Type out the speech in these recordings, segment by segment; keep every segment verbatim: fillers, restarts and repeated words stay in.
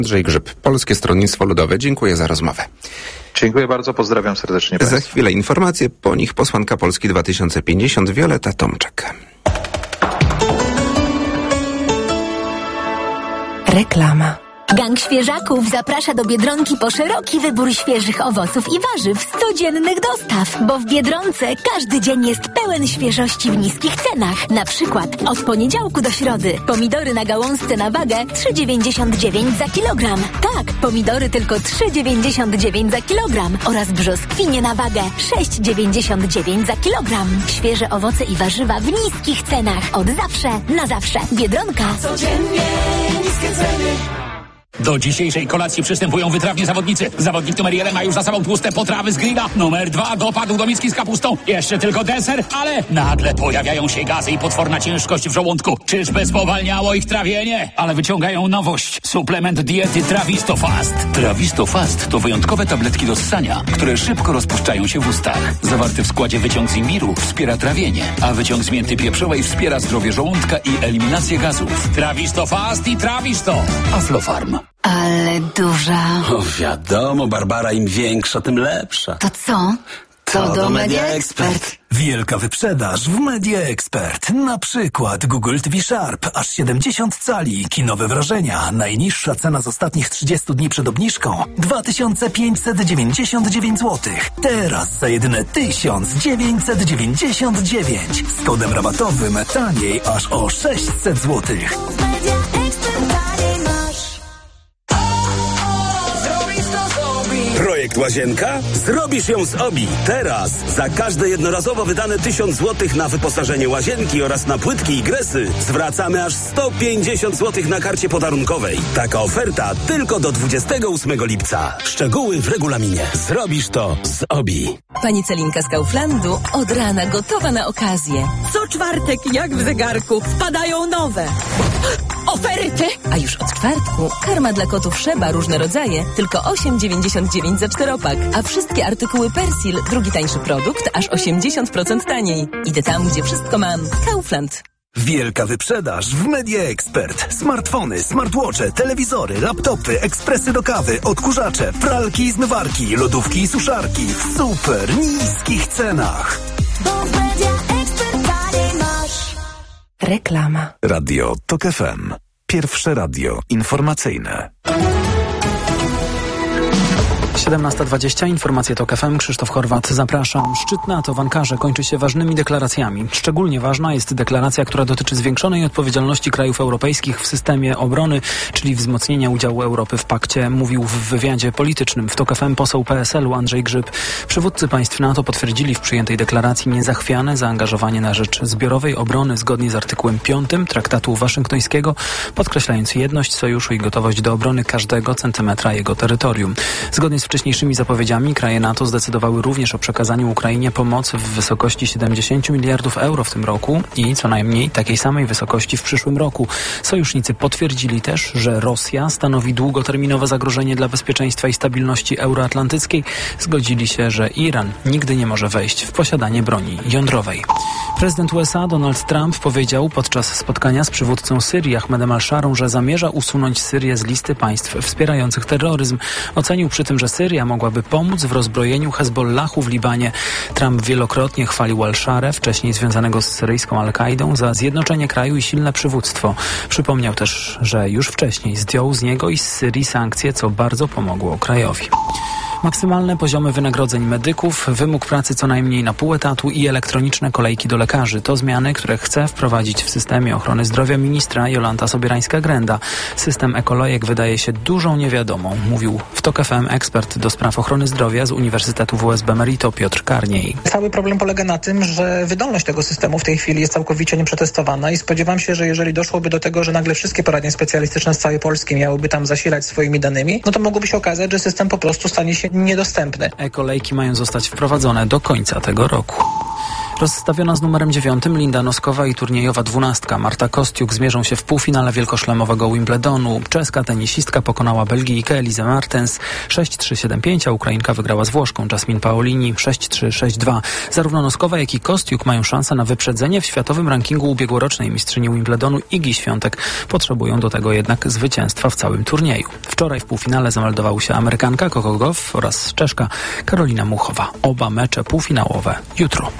Andrzej Grzyb, Polskie Stronnictwo Ludowe. Dziękuję za rozmowę. Dziękuję bardzo, pozdrawiam serdecznie Za Państwa. chwilę informacje, po nich posłanka Polski dwa tysiące pięćdziesiąt Wioleta Tomczak. Reklama. Gang Świeżaków zaprasza do Biedronki po szeroki wybór świeżych owoców i warzyw z codziennych dostaw, bo w Biedronce każdy dzień jest pełen świeżości w niskich cenach. Na przykład od poniedziałku do środy pomidory na gałązce na wagę trzy dziewięćdziesiąt dziewięć za kilogram. Tak, pomidory tylko trzy dziewięćdziesiąt dziewięć za kilogram oraz brzoskwinie na wagę sześć dziewięćdziesiąt dziewięć za kilogram. Świeże owoce i warzywa w niskich cenach. Od zawsze, na zawsze. Biedronka. Codziennie niskie ceny. Do dzisiejszej kolacji przystępują wytrawni zawodnicy. Zawodnik numer jeden ma już za sobą tłuste potrawy z grilla. Numer dwa dopadł do miski z kapustą. Jeszcze tylko deser, ale nagle pojawiają się gazy i potworna ciężkość w żołądku. Czyżby spowalniało ich trawienie? Ale wyciągają nowość. Suplement diety Trawisto Fast. Trawisto Fast to wyjątkowe tabletki do ssania, które szybko rozpuszczają się w ustach. Zawarty w składzie wyciąg z imbiru wspiera trawienie, a wyciąg z mięty pieprzowej wspiera zdrowie żołądka i eliminację gazów. Trawisto Fast i Trawisto. Aflofarm. Ale duża. O, wiadomo, Barbara, im większa, tym lepsza. To co? To, to do Media Expert. Wielka wyprzedaż w Media Expert. Na przykład Google T V Sharp, aż siedemdziesiąt cali, kinowe wrażenia. Najniższa cena z ostatnich trzydziestu dni przed obniżką dwa tysiące pięćset dziewięćdziesiąt dziewięć złotych. Teraz za jedyne tysiąc dziewięćset dziewięćdziesiąt dziewięć. Z kodem rabatowym taniej aż o sześćset złotych. Projekt Łazienka? Zrobisz ją z Obi. Teraz za każde jednorazowo wydane tysiąc złotych na wyposażenie łazienki oraz na płytki i gresy zwracamy aż sto pięćdziesiąt złotych na karcie podarunkowej. Taka oferta tylko do dwudziestego ósmego lipca. Szczegóły w regulaminie. Zrobisz to z Obi. Pani Celinka z Kauflandu od rana gotowa na okazję. Co czwartek, jak w zegarku, wpadają nowe oferty. A już od czwartku karma dla kotów Szeba, różne rodzaje, tylko osiem dziewięćdziesiąt dziewięć za czteropak, a wszystkie artykuły Persil, drugi tańszy produkt, aż osiemdziesiąt procent taniej. Idę tam, gdzie wszystko mam. Kaufland. Wielka wyprzedaż w Media Expert. Smartfony, smartwatche, telewizory, laptopy, ekspresy do kawy, odkurzacze, pralki i zmywarki, lodówki i suszarki w super niskich cenach. Bo w Media Expert taniej masz. Reklama. Radio Tok F M. Pierwsze radio informacyjne. siedemnasta dwadzieścia, informacje TOK F M, Krzysztof Horwat, zapraszam. Szczyt NATO w Ankarze kończy się ważnymi deklaracjami. Szczególnie ważna jest deklaracja, która dotyczy zwiększonej odpowiedzialności krajów europejskich w systemie obrony, czyli wzmocnienia udziału Europy w pakcie, mówił w wywiadzie politycznym w TOK F M poseł P S L-u Andrzej Grzyb. Przywódcy państw NATO potwierdzili w przyjętej deklaracji niezachwiane zaangażowanie na rzecz zbiorowej obrony zgodnie z artykułem piątym Traktatu Waszyngtońskiego, podkreślając jedność sojuszu i gotowość do obrony każdego centymetra jego terytorium. Zgodnie z wcześniejszymi zapowiedziami kraje NATO zdecydowały również o przekazaniu Ukrainie pomocy w wysokości siedemdziesiąt miliardów euro w tym roku i co najmniej takiej samej wysokości w przyszłym roku. Sojusznicy potwierdzili też, że Rosja stanowi długoterminowe zagrożenie dla bezpieczeństwa i stabilności euroatlantyckiej. Zgodzili się, że Iran nigdy nie może wejść w posiadanie broni jądrowej. Prezydent U S A Donald Trump powiedział podczas spotkania z przywódcą Syrii Ahmedem al-Szarą, że zamierza usunąć Syrię z listy państw wspierających terroryzm. Ocenił przy tym, że Syria mogłaby pomóc w rozbrojeniu Hezbollahu w Libanie. Trump wielokrotnie chwalił al-Szarę, wcześniej związanego z syryjską Al-Kaidą, za zjednoczenie kraju i silne przywództwo. Przypomniał też, że już wcześniej zdjął z niego i z Syrii sankcje, co bardzo pomogło krajowi. Maksymalne poziomy wynagrodzeń medyków, wymóg pracy co najmniej na pół etatu i elektroniczne kolejki do lekarzy. To zmiany, które chce wprowadzić w systemie ochrony zdrowia ministra Jolanta Sobierańska-Grenda. System ekolojek wydaje się dużą niewiadomą, mówił w TOK F M ekspert do spraw ochrony zdrowia z Uniwersytetu W S B Merito Piotr Karniej. Cały problem polega na tym, że wydolność tego systemu w tej chwili jest całkowicie nieprzetestowana i spodziewam się, że jeżeli doszłoby do tego, że nagle wszystkie poradnie specjalistyczne z całej Polski miałyby tam zasilać swoimi danymi, no to mogłoby się okazać, że system po prostu stanie się niedostępny. E-kolejki mają zostać wprowadzone do końca tego roku. Rozstawiona z numerem dziewiątym Linda Noskowa i turniejowa dwunastka Marta Kostiuk zmierzą się w półfinale wielkoszlemowego Wimbledonu. Czeska tenisistka pokonała Belgijkę Elizę Martens sześć trzy siedem pięć, a Ukrainka wygrała z Włoszką Jasmine Paolini sześć trzy sześć dwa. Zarówno Noskowa, jak i Kostiuk mają szansę na wyprzedzenie w światowym rankingu ubiegłorocznej mistrzyni Wimbledonu Igi Świątek. Potrzebują do tego jednak zwycięstwa w całym turnieju. Wczoraj w półfinale zameldowały się Amerykanka Coco Gauff oraz Czeszka Karolina Muchowa. Oba mecze półfinałowe jutro.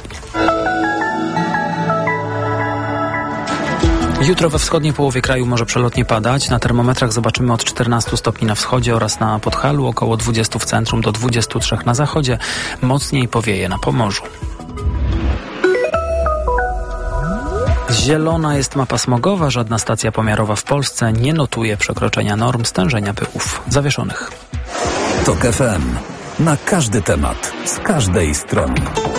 Jutro we wschodniej połowie kraju może przelotnie padać. Na termometrach zobaczymy od czternastu stopni na wschodzie oraz na Podhalu, około dwudziestu w centrum do dwudziestu trzech na zachodzie. Mocniej powieje na Pomorzu. Zielona jest mapa smogowa. Żadna stacja pomiarowa w Polsce nie notuje przekroczenia norm stężenia pyłów zawieszonych. TOK F M. Na każdy temat, z każdej strony.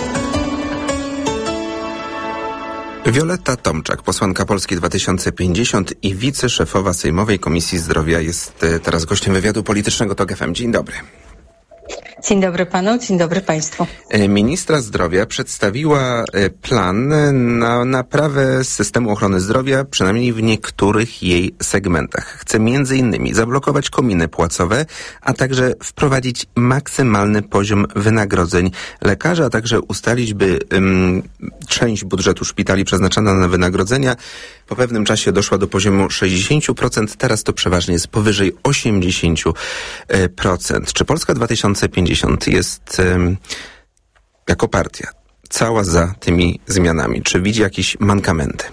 Wioletta Tomczak, posłanka Polski dwa tysiące pięćdziesiąt i wiceszefowa Sejmowej Komisji Zdrowia, jest teraz gościem wywiadu politycznego TOK F M. Dzień dobry. Dzień dobry panu, dzień dobry państwu. Ministra zdrowia przedstawiła plan na naprawę systemu ochrony zdrowia, przynajmniej w niektórych jej segmentach. Chce między innymi zablokować kominy płacowe, a także wprowadzić maksymalny poziom wynagrodzeń lekarzy, a także ustalić, by um, część budżetu szpitali przeznaczona na wynagrodzenia po pewnym czasie doszła do poziomu sześćdziesiąt procent. Teraz to przeważnie jest powyżej osiemdziesiąt procent. Czy Polska dwa tysiące pięćdziesiąt jest um, jako partia cała za tymi zmianami? Czy widzi jakieś mankamenty?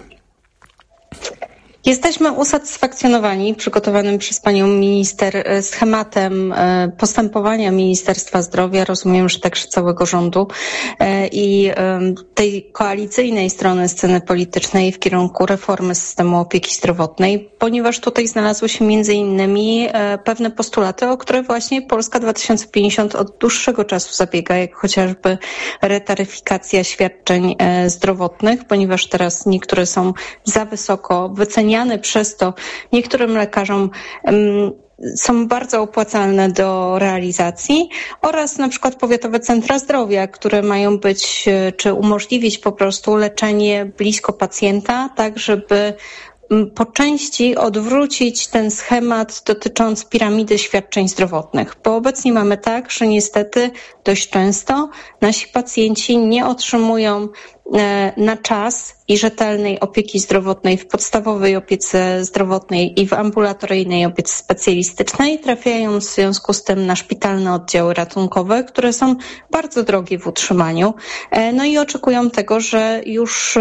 Jesteśmy usatysfakcjonowani przygotowanym przez panią minister schematem postępowania Ministerstwa Zdrowia, rozumiem, że także całego rządu i tej koalicyjnej strony sceny politycznej w kierunku reformy systemu opieki zdrowotnej, ponieważ tutaj znalazły się między innymi pewne postulaty, o które właśnie Polska dwa tysiące pięćdziesiąt od dłuższego czasu zabiega, jak chociażby retaryfikacja świadczeń zdrowotnych, ponieważ teraz niektóre są za wysoko wyceniane, przez to niektórym lekarzom um, są bardzo opłacalne do realizacji, oraz na przykład powiatowe centra zdrowia, które mają być, czy umożliwić po prostu leczenie blisko pacjenta, tak żeby po części odwrócić ten schemat dotyczący piramidy świadczeń zdrowotnych. Bo obecnie mamy tak, że niestety dość często nasi pacjenci nie otrzymują na czas i rzetelnej opieki zdrowotnej w podstawowej opiece zdrowotnej i w ambulatoryjnej opiece specjalistycznej, trafiają w związku z tym na szpitalne oddziały ratunkowe, które są bardzo drogie w utrzymaniu. No i oczekują tego, że już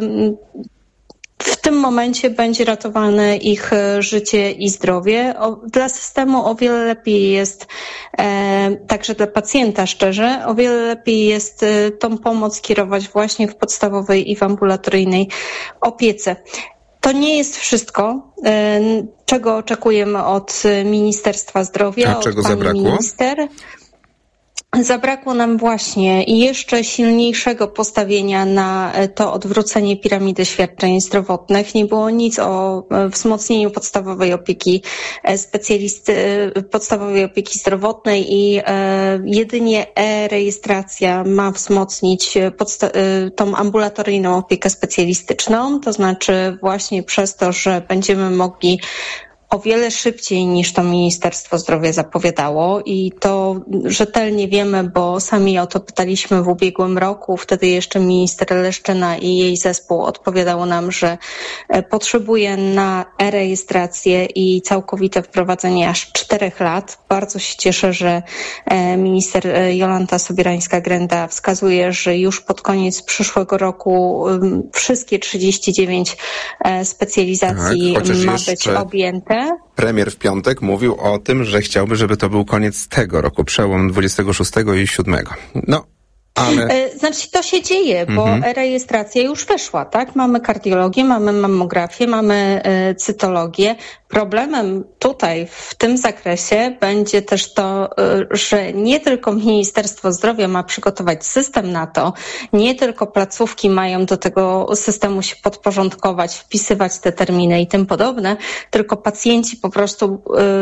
w tym momencie będzie ratowane ich życie i zdrowie. O, dla systemu o wiele lepiej jest, e, także dla pacjenta szczerze, o wiele lepiej jest e, tą pomoc kierować właśnie w podstawowej i w ambulatoryjnej opiece. To nie jest wszystko, e, czego oczekujemy od Ministerstwa Zdrowia, A czego od pani zabrakło? minister. Zabrakło nam właśnie jeszcze silniejszego postawienia na to odwrócenie piramidy świadczeń zdrowotnych. Nie było nic o wzmocnieniu podstawowej opieki specjalisty, podstawowej opieki zdrowotnej i jedynie e-rejestracja ma wzmocnić podsta- tą ambulatoryjną opiekę specjalistyczną, to znaczy właśnie przez to, że będziemy mogli o wiele szybciej niż to Ministerstwo Zdrowia zapowiadało i to rzetelnie wiemy, bo sami o to pytaliśmy w ubiegłym roku. Wtedy jeszcze minister Leszczyna i jej zespół odpowiadało nam, że potrzebuje na e-rejestrację i całkowite wprowadzenie aż czterech lat. Bardzo się cieszę, że minister Jolanta Sobierańska-Grenda wskazuje, że już pod koniec przyszłego roku wszystkie trzydzieści dziewięć specjalizacji tak, ma być objęte. Premier w piątek mówił o tym, że chciałby, żeby to był koniec tego roku, przełom dwudziestego szóstego i siódmego. No, ale... Znaczy to się dzieje, bo mhm. e-rejestracja już weszła, tak? Mamy kardiologię, mamy mammografię, mamy y, cytologię. Problemem tutaj w tym zakresie będzie też to, y, że nie tylko Ministerstwo Zdrowia ma przygotować system na to, nie tylko placówki mają do tego systemu się podporządkować, wpisywać te terminy i tym podobne, tylko pacjenci po prostu y,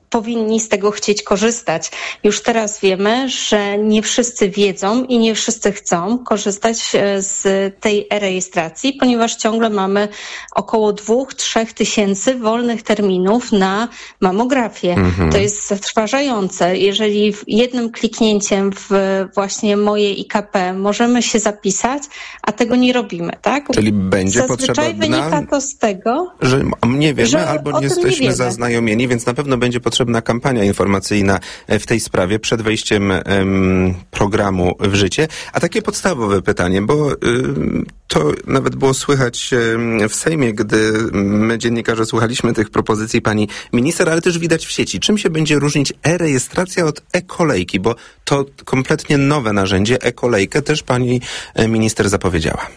powinni z tego chcieć korzystać. Już teraz wiemy, że nie wszyscy wiedzą i nie wszyscy chcą korzystać z tej e-rejestracji, ponieważ ciągle mamy około dwóch, trzech tysięcy wolnych terminów na mamografię. Mhm. To jest zatrważające. Jeżeli jednym kliknięciem w właśnie moje I K P możemy się zapisać, a tego nie robimy, tak? Czyli będzie Zazwyczaj potrzebna... wynika to z tego, że nie wiemy że albo nie jesteśmy nie zaznajomieni, więc na pewno będzie potrzebna kampania informacyjna w tej sprawie przed wejściem um, programu w życie. A takie podstawowe pytanie, bo um, to nawet było słychać um, w Sejmie, gdy my dziennikarze słuchaliśmy tych propozycji pani minister, ale też widać w sieci. Czym się będzie różnić e-rejestracja od e-kolejki? Bo to kompletnie nowe narzędzie, e-kolejkę też pani minister zapowiedziała.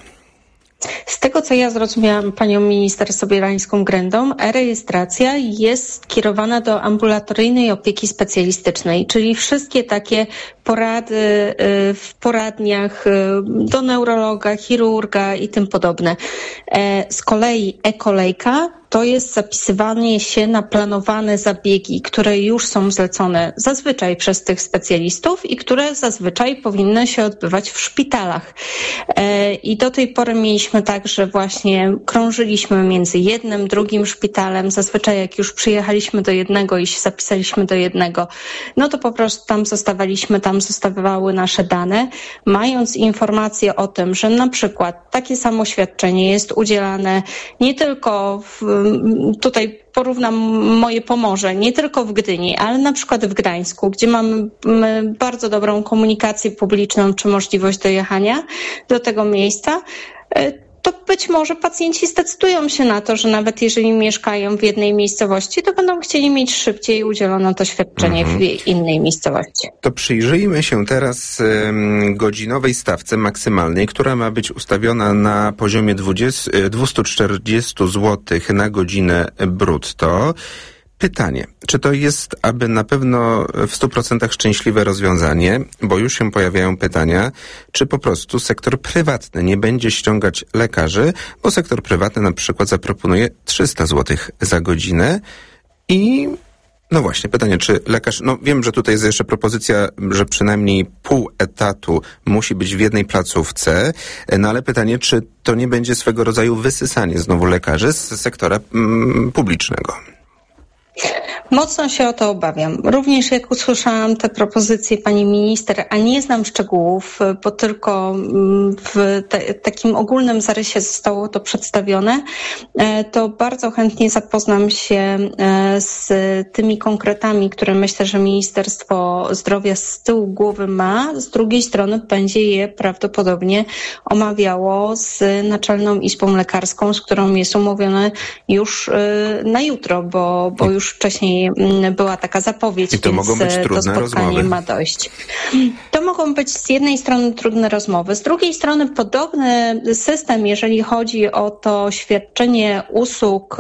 Z tego, co ja zrozumiałam panią minister Sobierańską-Grędą, e-rejestracja jest skierowana do ambulatoryjnej opieki specjalistycznej, czyli wszystkie takie porady w poradniach do neurologa, chirurga i tym podobne. Z kolei e-kolejka to jest zapisywanie się na planowane zabiegi, które już są zlecone zazwyczaj przez tych specjalistów i które zazwyczaj powinny się odbywać w szpitalach. I do tej pory mieliśmy tak, że właśnie krążyliśmy między jednym, drugim szpitalem. Zazwyczaj jak już przyjechaliśmy do jednego i się zapisaliśmy do jednego, no to po prostu tam zostawaliśmy, tam zostawały nasze dane, mając informację o tym, że na przykład takie samo świadczenie jest udzielane nie tylko w tutaj porównam moje Pomorze, nie tylko w Gdyni, ale na przykład w Gdańsku, gdzie mamy bardzo dobrą komunikację publiczną czy możliwość dojechania do tego miejsca, to być może pacjenci zdecydują się na to, że nawet jeżeli mieszkają w jednej miejscowości, to będą chcieli mieć szybciej udzielone to świadczenie mhm. w innej miejscowości. To przyjrzyjmy się teraz um, godzinowej stawce maksymalnej, która ma być ustawiona na poziomie dwieście czterdzieści złotych na godzinę brutto. Pytanie, czy to jest aby na pewno w stu procentach szczęśliwe rozwiązanie, bo już się pojawiają pytania, czy po prostu sektor prywatny nie będzie ściągać lekarzy, bo sektor prywatny na przykład zaproponuje trzysta złotych za godzinę i no właśnie, pytanie, czy lekarz, no wiem, że tutaj jest jeszcze propozycja, że przynajmniej pół etatu musi być w jednej placówce, no ale pytanie, czy to nie będzie swego rodzaju wysysanie znowu lekarzy z sektora mm, publicznego? Mocno się o to obawiam. Również jak usłyszałam te propozycje pani minister, a nie znam szczegółów, bo tylko w te, takim ogólnym zarysie zostało to przedstawione, to bardzo chętnie zapoznam się z tymi konkretami, które myślę, że Ministerstwo Zdrowia z tyłu głowy ma. Z drugiej strony będzie je prawdopodobnie omawiało z Naczelną Izbą Lekarską, z którą jest umówione już na jutro, bo, bo już wcześniej była taka zapowiedź, I to więc mogą być trudne to spotkanie rozmowy. ma dojść. To mogą być z jednej strony trudne rozmowy, z drugiej strony podobny system, jeżeli chodzi o to świadczenie usług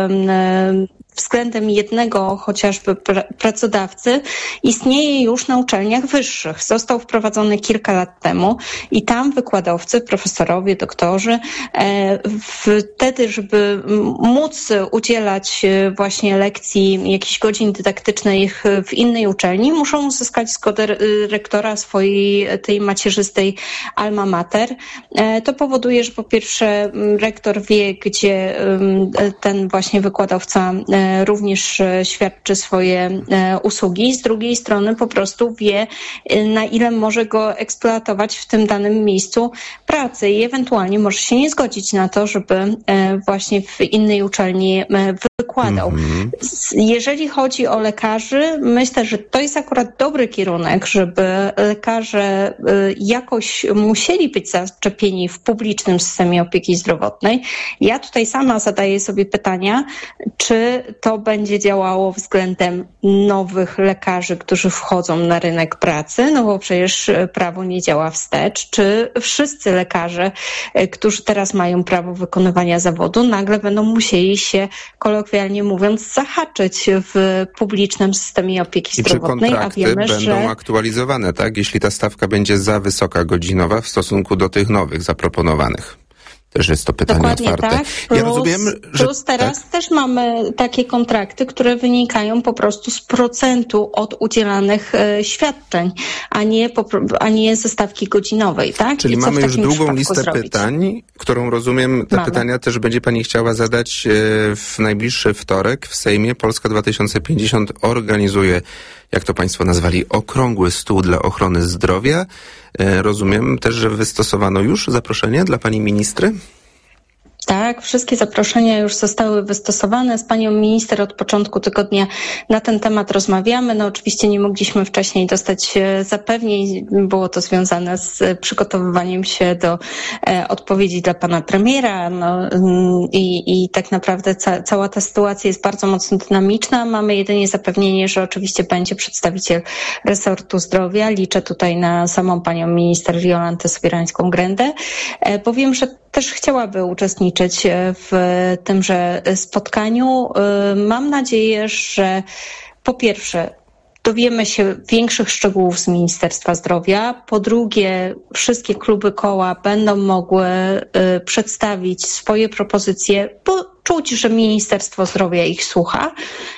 względem jednego chociażby pr- pracodawcy istnieje już na uczelniach wyższych. Został wprowadzony kilka lat temu i tam wykładowcy, profesorowie, doktorzy e, wtedy, żeby móc udzielać właśnie lekcji, jakichś godzin dydaktycznych w innej uczelni, muszą uzyskać zgodę rektora swojej tej macierzystej alma mater. E, to powoduje, że po pierwsze rektor wie, gdzie ten właśnie wykładowca również świadczy swoje usługi. Z drugiej strony po prostu wie, na ile może go eksploatować w tym danym miejscu pracy i ewentualnie może się nie zgodzić na to, żeby właśnie w innej uczelni wykładał. Mm-hmm. Jeżeli chodzi o lekarzy, myślę, że to jest akurat dobry kierunek, żeby lekarze jakoś musieli być zaszczepieni w publicznym systemie opieki zdrowotnej. Ja tutaj sama zadaję sobie pytania, czy to będzie działało względem nowych lekarzy, którzy wchodzą na rynek pracy, no bo przecież prawo nie działa wstecz. Czy wszyscy lekarze, którzy teraz mają prawo wykonywania zawodu, nagle będą musieli się, kolokwialnie mówiąc, zahaczyć w publicznym systemie opieki I zdrowotnej, czy a wiemy, będą że aktualizowane, tak? Jeśli ta stawka będzie za wysoka godzinowa w stosunku do tych nowych zaproponowanych. Też jest to pytanie Dokładnie otwarte. Tak. Plus, ja rozumiem, że plus teraz tak? też mamy takie kontrakty, które wynikają po prostu z procentu od udzielanych e, świadczeń, a nie, po, a nie ze stawki godzinowej, tak? Czyli I co mamy w już takim długą przypadku listę zrobić? pytań, którą rozumiem, te Mamy. pytania też będzie pani chciała zadać e, w najbliższy wtorek w Sejmie. Polska dwa tysiące pięćdziesiąt organizuje, jak to państwo nazwali, okrągły stół dla ochrony zdrowia. E, rozumiem też, że wystosowano już zaproszenie dla pani ministry? Tak, wszystkie zaproszenia już zostały wystosowane. Z panią minister od początku tygodnia na ten temat rozmawiamy. No oczywiście nie mogliśmy wcześniej dostać zapewnień. Było to związane z przygotowywaniem się do e, odpowiedzi dla pana premiera. No, i, i tak naprawdę ca, cała ta sytuacja jest bardzo mocno dynamiczna. Mamy jedynie zapewnienie, że oczywiście będzie przedstawiciel resortu zdrowia. Liczę tutaj na samą panią minister Jolantę Sobierańską-Grędę, e, bo wiem, że też chciałaby uczestniczyć w tymże spotkaniu. Mam nadzieję, że po pierwsze dowiemy się większych szczegółów z Ministerstwa Zdrowia. Po drugie, wszystkie kluby koła będą mogły przedstawić swoje propozycje, bo czuć, że Ministerstwo Zdrowia ich słucha.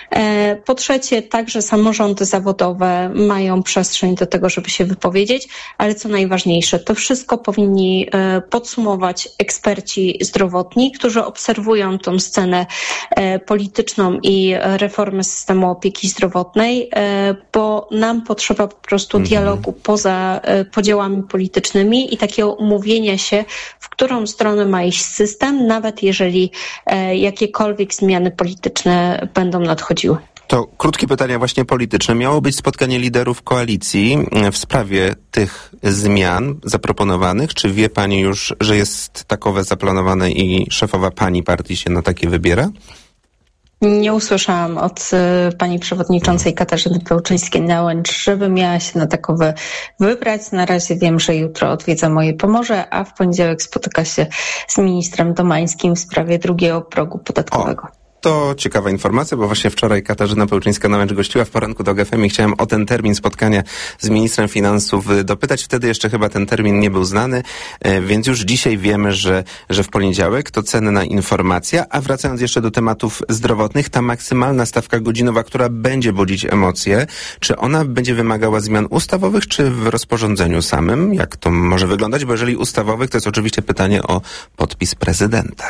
Po trzecie, także samorządy zawodowe mają przestrzeń do tego, żeby się wypowiedzieć, ale co najważniejsze, to wszystko powinni podsumować eksperci zdrowotni, którzy obserwują tą scenę polityczną i reformę systemu opieki zdrowotnej, bo nam potrzeba po prostu mhm. dialogu poza podziałami politycznymi i takiego umówienia się, w którą stronę ma iść system, nawet jeżeli jakiekolwiek zmiany polityczne będą nadchodziły. To krótkie pytania właśnie polityczne. Miało być spotkanie liderów koalicji w sprawie tych zmian zaproponowanych. Czy wie pani już, że jest takowe zaplanowane i szefowa pani partii się na takie wybiera? Nie usłyszałam od y, pani przewodniczącej Katarzyny Pełczyńskiej-Nałęcz, żeby miała się na takowe wybrać. Na razie wiem, że jutro odwiedza moje Pomorze, a w poniedziałek spotyka się z ministrem Domańskim w sprawie drugiego progu podatkowego. O. To ciekawa informacja, bo właśnie wczoraj Katarzyna Pełczyńska-Nałęcz gościła w poranku do G F M i chciałem o ten termin spotkania z ministrem finansów dopytać. Wtedy jeszcze chyba ten termin nie był znany, więc już dzisiaj wiemy, że, że w poniedziałek to cenna informacja. A wracając jeszcze do tematów zdrowotnych, ta maksymalna stawka godzinowa, która będzie budzić emocje, czy ona będzie wymagała zmian ustawowych, czy w rozporządzeniu samym? Jak to może wyglądać? Bo jeżeli ustawowych, to jest oczywiście pytanie o podpis prezydenta.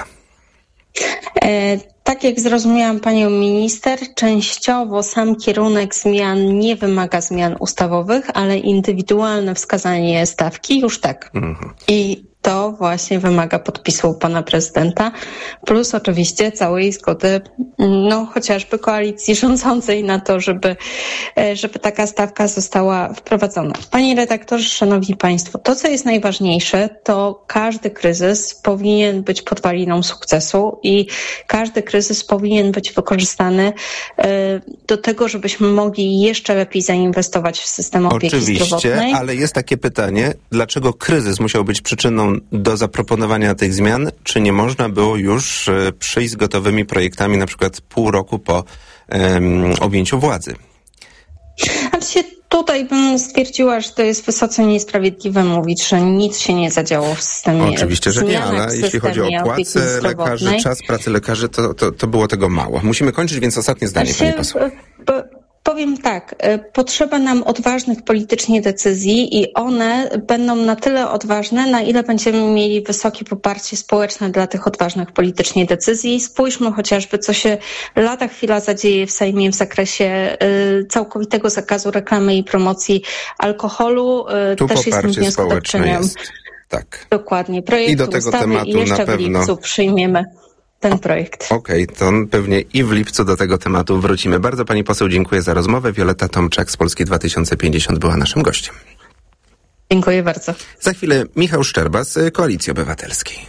E, tak jak zrozumiałam panią minister, częściowo sam kierunek zmian nie wymaga zmian ustawowych, ale indywidualne wskazanie stawki już tak. Mhm. I to właśnie wymaga podpisu pana prezydenta, plus oczywiście całej zgody, no chociażby koalicji rządzącej na to, żeby, żeby taka stawka została wprowadzona. Panie redaktorze, szanowni państwo, to co jest najważniejsze, to każdy kryzys powinien być podwaliną sukcesu i każdy kryzys powinien być wykorzystany do tego, żebyśmy mogli jeszcze lepiej zainwestować w system opieki Oczywiście, zdrowotnej. Oczywiście, ale jest takie pytanie, dlaczego kryzys musiał być przyczyną do zaproponowania tych zmian? Czy nie można było już e, przyjść z gotowymi projektami na przykład pół roku po um, objęciu władzy? Znaczy, tutaj bym stwierdziła, że to jest wysoce niesprawiedliwe mówić, że nic się nie zadziało w systemie. Oczywiście, że nie, ale jeśli chodzi o płace lekarzy, czas pracy lekarzy, to, to, to było tego mało. Musimy kończyć, więc ostatnie zdanie, pani poseł. Powiem tak, potrzeba nam odważnych politycznie decyzji i one będą na tyle odważne, na ile będziemy mieli wysokie poparcie społeczne dla tych odważnych politycznie decyzji. Spójrzmy chociażby, co się lada chwila zadzieje w Sejmie w zakresie całkowitego zakazu reklamy i promocji alkoholu. Tu Też jestem wnioskodawczynią. Tak. Dokładnie. Projekt I do tego ustawy tematu i jeszcze na pewno w lipcu przyjmiemy ten projekt. Okej, okay, to pewnie i w lipcu do tego tematu wrócimy. Bardzo pani poseł dziękuję za rozmowę. Wioletta Tomczak z Polski dwa tysiące pięćdziesiąt była naszym gościem. Dziękuję bardzo. Za chwilę Michał Szczerba z Koalicji Obywatelskiej.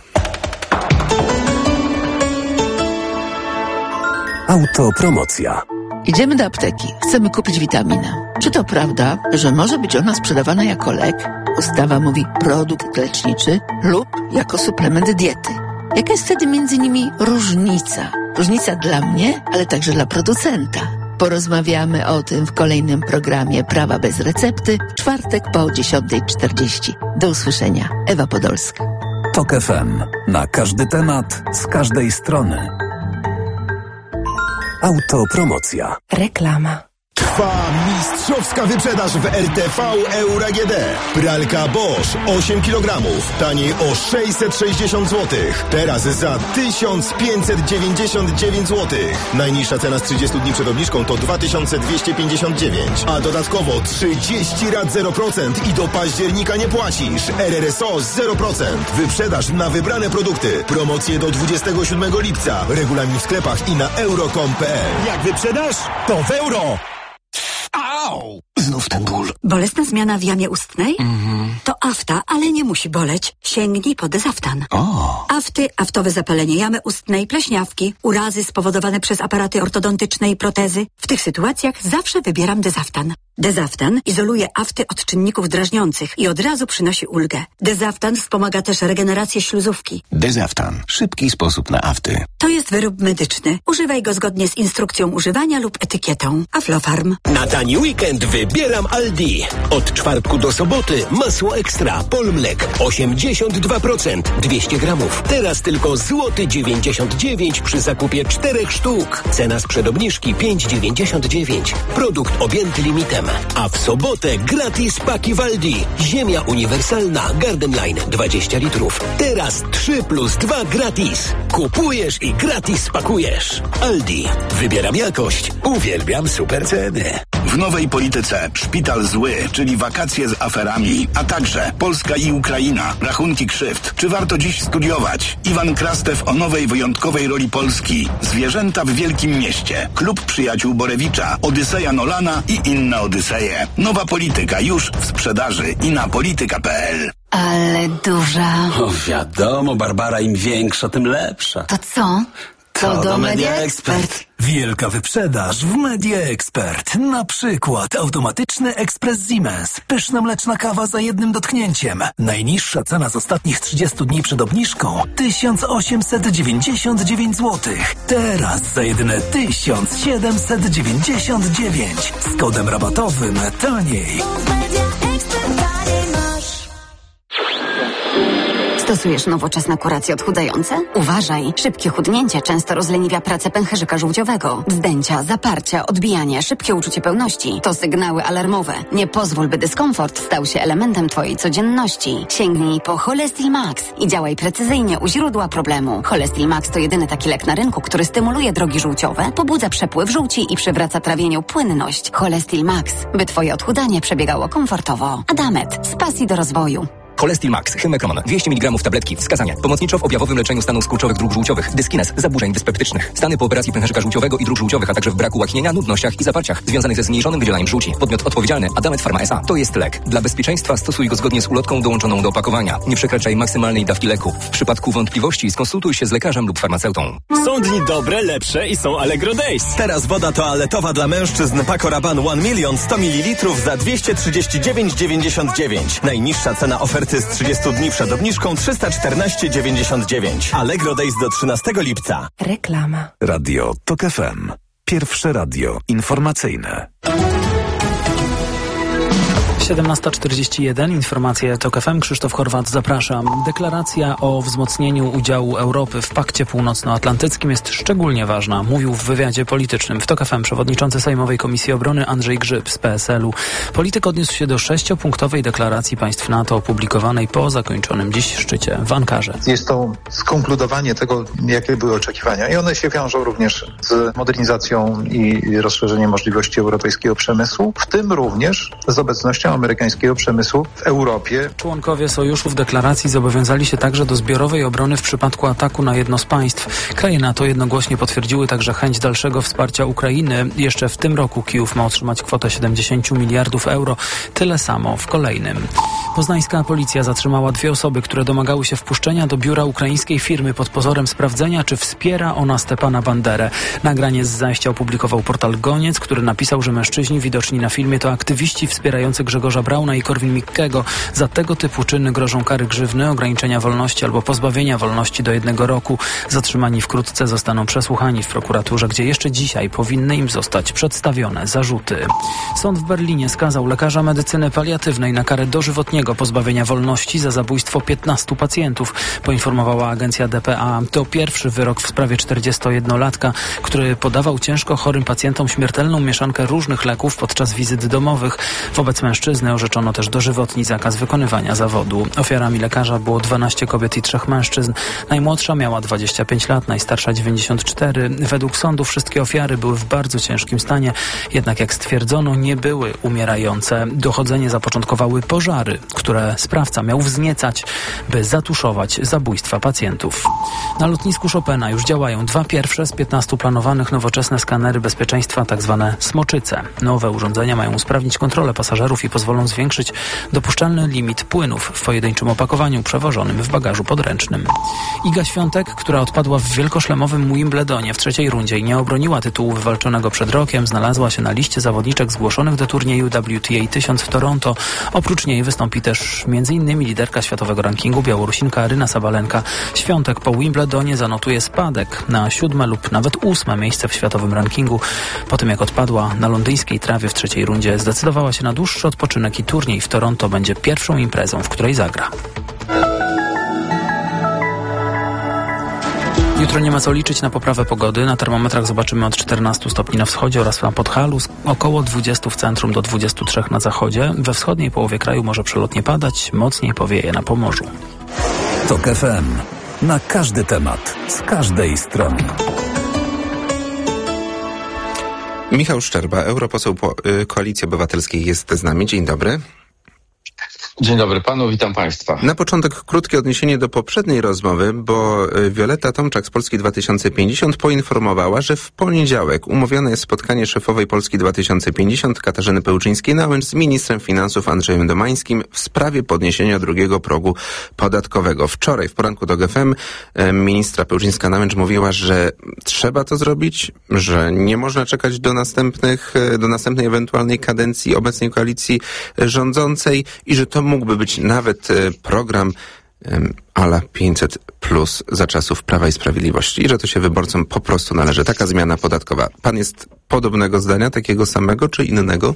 Autopromocja. Idziemy do apteki. Chcemy kupić witaminę. Czy to prawda, że może być ona sprzedawana jako lek? Ustawa mówi produkt leczniczy lub jako suplement diety. Jaka jest wtedy między nimi różnica? Różnica dla mnie, ale także dla producenta. Porozmawiamy o tym w kolejnym programie Prawa bez recepty w czwartek po dziesiątej czterdzieści. Do usłyszenia. Ewa Podolska. TOK F M. Na każdy temat, z każdej strony. Autopromocja. Reklama. Trwa mistrzowska wyprzedaż w R T V Euro A G D. Pralka Bosch osiem kilogramów, taniej o sześćset sześćdziesiąt złotych. Teraz za tysiąc pięćset dziewięćdziesiąt dziewięć złotych. Najniższa cena z trzydziestu dni przed obniżką to dwa tysiące dwieście pięćdziesiąt dziewięć. A dodatkowo trzydzieści rat zero procent i do października nie płacisz. R R S O zero procent. Wyprzedaż na wybrane produkty. Promocje do dwudziestego siódmego lipca. Regulamin w sklepach i na euro kropka com kropka p l. Jak wyprzedasz, to w euro! Au! Znów ten ból. Bolesna zmiana w jamie ustnej? Mhm. To afta, ale nie musi boleć. Sięgnij po Dezaftan. O. Afty, aftowe zapalenie jamy ustnej, pleśniawki, urazy spowodowane przez aparaty ortodontyczne i protezy. W tych sytuacjach zawsze wybieram Dezaftan. Dezaftan izoluje afty od czynników drażniących i od razu przynosi ulgę. Dezaftan wspomaga też regenerację śluzówki. Dezaftan. Szybki sposób na afty. To jest wyrób medyczny. Używaj go zgodnie z instrukcją używania lub etykietą. Aflofarm. Na tani weekend wybieram Aldi. Od czwartku do soboty masło ekstra Polmlek osiemdziesiąt dwa procent dwieście gramów. Teraz tylko złoty dziewięćdziesiąt dziewięć przy zakupie czterech sztuk. Cena sprzed obniżki pięć dziewięćdziesiąt dziewięć. Produkt objęty limitem. A w sobotę gratis paki w Aldi. Ziemia uniwersalna Garden Line dwadzieścia litrów. Teraz trzy plus dwa gratis. Kupujesz i gratis spakujesz. Aldi. Wybieram jakość. Uwielbiam super ceny. W nowej polityce szpital zły, czyli wakacje z aferami, a także Polska i Ukraina, rachunki krzywd. Czy warto dziś studiować? Iwan Krastew o nowej wyjątkowej roli Polski. Zwierzęta w Wielkim Mieście. Klub Przyjaciół Borewicza. Odyseja Nolana i inne Odyseje. Nowa polityka już w sprzedaży i na polityka kropka p l. Ale duża. O, wiadomo, Barbara, im większa, tym lepsza. To co? To, to do Media Expert. Wielka wyprzedaż w Media Expert. Na przykład automatyczny ekspres Siemens. Pyszna mleczna kawa za jednym dotknięciem. Najniższa cena z ostatnich trzydziestu dni przed obniżką tysiąc osiemset dziewięćdziesiąt dziewięć złotych. Teraz za jedyne tysiąc siedemset dziewięćdziesiąt dziewięć. Z kodem rabatowym taniej. Stosujesz nowoczesne kuracje odchudzające? Uważaj, szybkie chudnięcie często rozleniwia pracę pęcherzyka żółciowego. Wzdęcia, zaparcia, odbijanie, szybkie uczucie pełności to sygnały alarmowe. Nie pozwól, by dyskomfort stał się elementem twojej codzienności. Sięgnij po Cholestil Max i działaj precyzyjnie u źródła problemu. Cholestil Max to jedyny taki lek na rynku, który stymuluje drogi żółciowe, pobudza przepływ żółci i przywraca trawieniu płynność. Cholestil Max, by twoje odchudzanie przebiegało komfortowo. Adamet, z pasji do rozwoju. Cholestil Max, Hymekron, dwieście miligramów tabletki. Wskazania. Pomocniczo w objawowym leczeniu stanów skurczowych dróg żółciowych. Dyskines, zaburzeń dyspeptycznych. Stany po operacji pęcherzyka żółciowego i dróg żółciowych, a także w braku łaknienia, nudnościach i zaparciach związanych ze zmniejszonym wydzielaniem żółci. Podmiot odpowiedzialny Adamet Pharma S A. To jest lek. Dla bezpieczeństwa stosuj go zgodnie z ulotką dołączoną do opakowania. Nie przekraczaj maksymalnej dawki leku. W przypadku wątpliwości skonsultuj się z lekarzem lub farmaceutą. Są dni dobre, lepsze i są Allegro Days. Teraz woda toaletowa dla mężczyzn Paco Rabanne jeden milion sto mililitrów za dwieście trzydzieści dziewięć dziewięćdziesiąt dziewięć. Najniższa cena oferty z trzydziestu dni przed obniżką trzysta czternaście dziewięćdziesiąt dziewięć. Allegro Days do trzynastego lipca. Reklama. Radio TOK F M. Pierwsze radio informacyjne. siedemnasta czterdzieści jeden, informacje TOK F M, Krzysztof Horwat, zapraszam. Deklaracja o wzmocnieniu udziału Europy w Pakcie Północnoatlantyckim jest szczególnie ważna, mówił w wywiadzie politycznym w TOK F M przewodniczący Sejmowej Komisji Obrony Andrzej Grzyb z P S L u. Polityk odniósł się do sześciopunktowej deklaracji państw NATO opublikowanej po zakończonym dziś szczycie w Ankarze. Jest to skonkludowanie tego, jakie były oczekiwania i one się wiążą również z modernizacją i rozszerzeniem możliwości europejskiego przemysłu, w tym również z obecnością amerykańskiego przemysłu w Europie. Członkowie sojuszu w deklaracji zobowiązali się także do zbiorowej obrony w przypadku ataku na jedno z państw. Kraje NATO jednogłośnie potwierdziły także chęć dalszego wsparcia Ukrainy. Jeszcze w tym roku Kijów ma otrzymać kwotę siedemdziesiąt miliardów euro. Tyle samo w kolejnym. Poznańska policja zatrzymała dwie osoby, które domagały się wpuszczenia do biura ukraińskiej firmy pod pozorem sprawdzenia, czy wspiera ona Stepana Banderę. Nagranie z zajścia opublikował portal Goniec, który napisał, że mężczyźni widoczni na filmie to aktywiści wspierający Grzegorza Grzegorza Brauna i Korwin-Mikkego. Za tego typu czyny grożą kary grzywny, ograniczenia wolności albo pozbawienia wolności do jednego roku. Zatrzymani wkrótce zostaną przesłuchani w prokuraturze, gdzie jeszcze dzisiaj powinny im zostać przedstawione zarzuty. Sąd w Berlinie skazał lekarza medycyny paliatywnej na karę dożywotniego pozbawienia wolności za zabójstwo piętnastu pacjentów, poinformowała agencja D P A. To pierwszy wyrok w sprawie czterdziestojednolatka, który podawał ciężko chorym pacjentom śmiertelną mieszankę różnych leków podczas wizyt domowych. Wobec mężczyzny orzeczono też dożywotni zakaz wykonywania zawodu. Ofiarami lekarza było dwanaście kobiet i trzech mężczyzn. Najmłodsza miała dwadzieścia pięć lat, najstarsza dziewięćdziesiąt cztery. Według sądu wszystkie ofiary były w bardzo ciężkim stanie, jednak jak stwierdzono, nie były umierające. Dochodzenie zapoczątkowały pożary, które sprawca miał wzniecać, by zatuszować zabójstwa pacjentów. Na lotnisku Chopina już działają dwa pierwsze z piętnastu planowanych nowoczesne skanery bezpieczeństwa, tak zwane smoczyce. Nowe urządzenia mają usprawnić kontrolę pasażerów i pozwolą zwiększyć dopuszczalny limit płynów w pojedynczym opakowaniu przewożonym w bagażu podręcznym. Iga Świątek, która odpadła w wielkoszlemowym Wimbledonie w trzeciej rundzie i nie obroniła tytułu wywalczonego przed rokiem, znalazła się na liście zawodniczek zgłoszonych do turnieju W T A tysiąc w Toronto. Oprócz niej wystąpi też m.in. liderka światowego rankingu Białorusinka Aryna Sabalenka. Świątek po Wimbledonie zanotuje spadek na siódme lub nawet ósme miejsce w światowym rankingu. Po tym jak odpadła na londyńskiej trawie w trzeciej rundzie, zdecydowała się na dłuższy odpoczynek i turniej w Toronto będzie pierwszą imprezą, w której zagra. Jutro nie ma co liczyć na poprawę pogody. Na termometrach zobaczymy od czternastu stopni na wschodzie oraz na Podhalu, około dwudziestu w centrum do dwudziestu trzech na zachodzie. We wschodniej połowie kraju może przelotnie padać, mocniej powieje na Pomorzu. TOK F M. Na każdy temat, z każdej strony. Michał Szczerba, europoseł po, y, Koalicji Obywatelskiej jest z nami. Dzień dobry. Dzień dobry panu, witam państwa. Na początek krótkie odniesienie do poprzedniej rozmowy, bo Wioletta Tomczak z Polski dwa tysiące pięćdziesiąt poinformowała, że w poniedziałek umówione jest spotkanie szefowej Polski dwa tysiące pięćdziesiąt Katarzyny Pełczyńskiej-Nałęcz z ministrem finansów Andrzejem Domańskim w sprawie podniesienia drugiego progu podatkowego. Wczoraj w poranku do G F M ministra Pełczyńska-Nałęcz mówiła, że trzeba to zrobić, że nie można czekać do następnych, do następnej ewentualnej kadencji obecnej koalicji rządzącej i że to mógłby być nawet program a la pięćset plus za czasów Prawa i Sprawiedliwości i że to się wyborcom po prostu należy. Taka zmiana podatkowa. Pan jest podobnego zdania, takiego samego czy innego?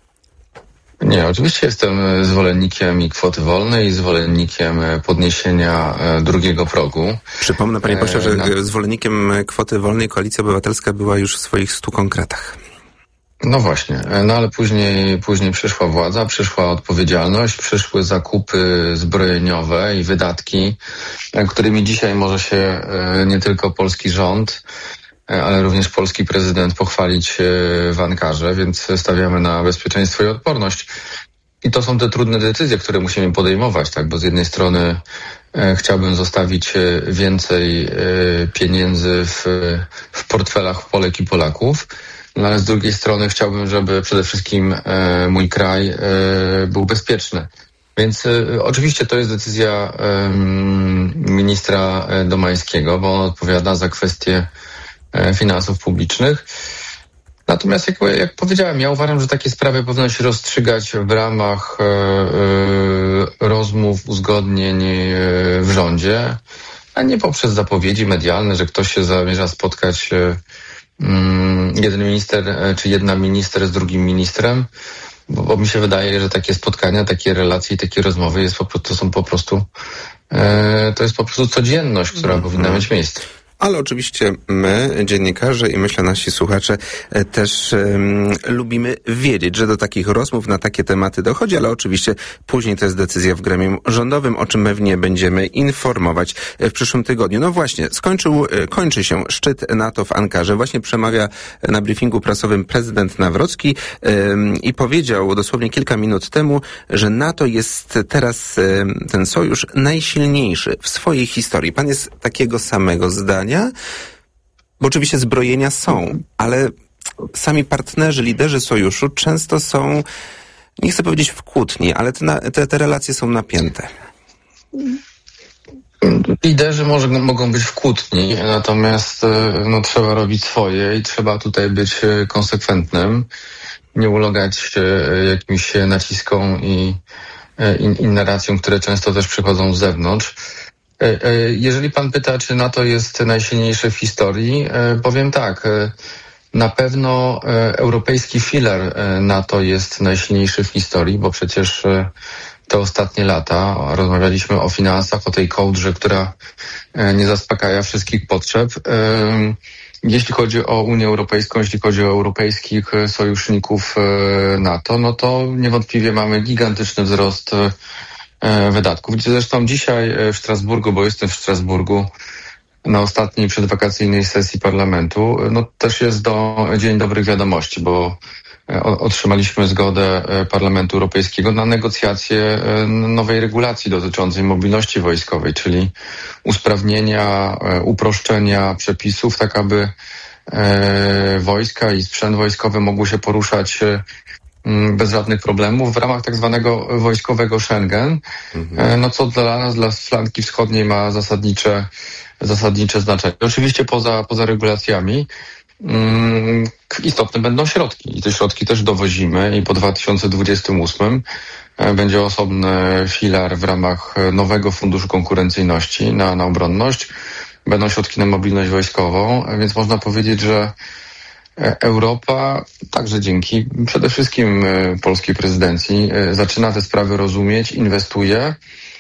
Nie, oczywiście jestem zwolennikiem i kwoty wolnej i zwolennikiem podniesienia drugiego progu. Przypomnę panie pośle, że Na... zwolennikiem kwoty wolnej Koalicja Obywatelska była już w swoich stu konkretach. No właśnie, no ale później, później przyszła władza, przyszła odpowiedzialność, przyszły zakupy zbrojeniowe i wydatki, którymi dzisiaj może się nie tylko polski rząd, ale również polski prezydent pochwalić w Ankarze, więc stawiamy na bezpieczeństwo i odporność. I to są te trudne decyzje, które musimy podejmować, tak, bo z jednej strony chciałbym zostawić więcej pieniędzy w, w portfelach Polek i Polaków, no ale z drugiej strony chciałbym, żeby przede wszystkim e, mój kraj e, był bezpieczny. Więc e, oczywiście to jest decyzja e, ministra Domańskiego, bo on odpowiada za kwestie e, finansów publicznych. Natomiast jak, jak powiedziałem, ja uważam, że takie sprawy powinno się rozstrzygać w ramach e, e, rozmów, uzgodnień e, w rządzie, a nie poprzez zapowiedzi medialne, że ktoś się zamierza spotkać e, jeden minister czy jedna minister z drugim ministrem, bo, bo mi się wydaje, że takie spotkania, takie relacje i takie rozmowy jest po prostu, to są po prostu e, to jest po prostu codzienność, która mm-hmm. powinna mieć miejsce. Ale oczywiście my, dziennikarze i myślę nasi słuchacze też um, lubimy wiedzieć, że do takich rozmów na takie tematy dochodzi, ale oczywiście później to jest decyzja w gremium rządowym, o czym pewnie będziemy informować w przyszłym tygodniu. No właśnie, skończył, kończy się szczyt NATO w Ankarze. Właśnie przemawia na briefingu prasowym prezydent Nawrocki um, i powiedział dosłownie kilka minut temu, że NATO jest teraz um, ten sojusz najsilniejszy w swojej historii. Pan jest takiego samego zdania? Bo oczywiście zbrojenia są, ale sami partnerzy, liderzy sojuszu często są, nie chcę powiedzieć w kłótni, ale te, te, te relacje są napięte. Liderzy może, mogą być w kłótni, natomiast no, trzeba robić swoje i trzeba tutaj być konsekwentnym. nie ulegać jakimś naciskom i in narracjom, które często też przychodzą z zewnątrz. Jeżeli pan pyta, czy NATO jest najsilniejsze w historii, powiem tak, na pewno europejski filar NATO jest najsilniejszy w historii, bo przecież te ostatnie lata rozmawialiśmy o finansach, o tej kołdrze, która nie zaspokaja wszystkich potrzeb. Jeśli chodzi o Unię Europejską, jeśli chodzi o europejskich sojuszników NATO, no to niewątpliwie mamy gigantyczny wzrost wydatków. Zresztą dzisiaj w Strasburgu, bo jestem w Strasburgu na ostatniej przedwakacyjnej sesji parlamentu, no też jest do Dzień Dobrych Wiadomości, bo otrzymaliśmy zgodę Parlamentu Europejskiego na negocjacje nowej regulacji dotyczącej mobilności wojskowej, czyli usprawnienia, uproszczenia przepisów, tak aby wojska i sprzęt wojskowy mogły się poruszać bez żadnych problemów w ramach tak zwanego wojskowego Schengen, mhm. no co dla nas, dla flanki wschodniej ma zasadnicze, zasadnicze znaczenie. Oczywiście poza, poza regulacjami mm, istotne będą środki i te środki też dowozimy i po dwa tysiące dwudziestym ósmym będzie osobny filar w ramach nowego Funduszu Konkurencyjności na, na obronność. Będą środki na mobilność wojskową, więc można powiedzieć, że Europa, także dzięki przede wszystkim polskiej prezydencji, zaczyna te sprawy rozumieć, inwestuje.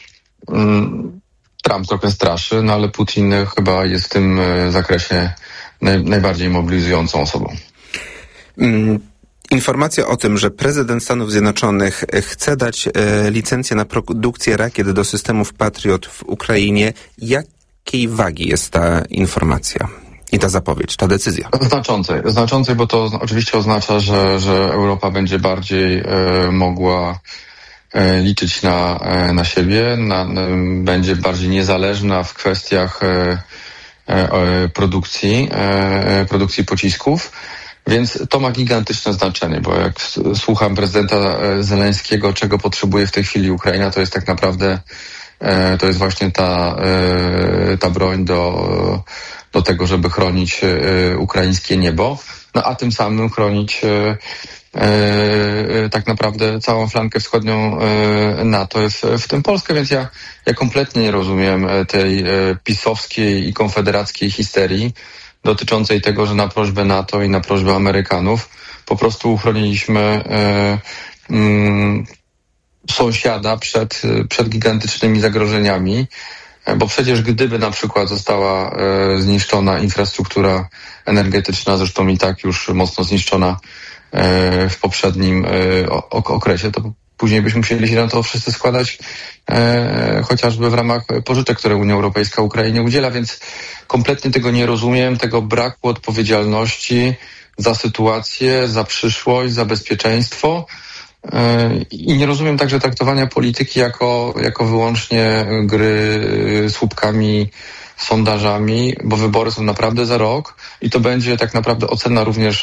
Trump trochę straszy, no ale Putin chyba jest w tym zakresie naj, najbardziej mobilizującą osobą. Informacja o tym, że prezydent Stanów Zjednoczonych chce dać e, licencję na produkcję rakiet do systemów Patriot w Ukrainie, jakiej wagi jest ta informacja? I ta zapowiedź, ta decyzja? Znaczącej, znaczącej, bo to oczywiście oznacza, że, że Europa będzie bardziej e, mogła e, liczyć na, e, na siebie, na, na, będzie bardziej niezależna w kwestiach e, e, produkcji, e, produkcji pocisków, więc to ma gigantyczne znaczenie, bo jak słucham prezydenta Zeleńskiego, czego potrzebuje w tej chwili Ukraina, to jest tak naprawdę, e, to jest właśnie ta, e, ta broń do do tego, żeby chronić e, ukraińskie niebo, no a tym samym chronić e, e, tak naprawdę całą flankę wschodnią e, NATO, w, w tym Polskę, więc ja, ja kompletnie nie rozumiem tej e, pisowskiej i konfederackiej histerii dotyczącej tego, że na prośbę NATO i na prośbę Amerykanów po prostu uchroniliśmy e, mm, sąsiada przed, przed gigantycznymi zagrożeniami. Bo przecież gdyby na przykład została e, zniszczona infrastruktura energetyczna, zresztą i tak już mocno zniszczona e, w poprzednim e, okresie, to później byśmy musieli się na to wszyscy składać e, chociażby w ramach pożyczek, które Unia Europejska Ukrainie udziela, więc kompletnie tego nie rozumiem, tego braku odpowiedzialności za sytuację, za przyszłość, za bezpieczeństwo. I nie rozumiem także traktowania polityki jako, jako wyłącznie gry słupkami, sondażami, bo wybory są naprawdę za rok i to będzie tak naprawdę ocena również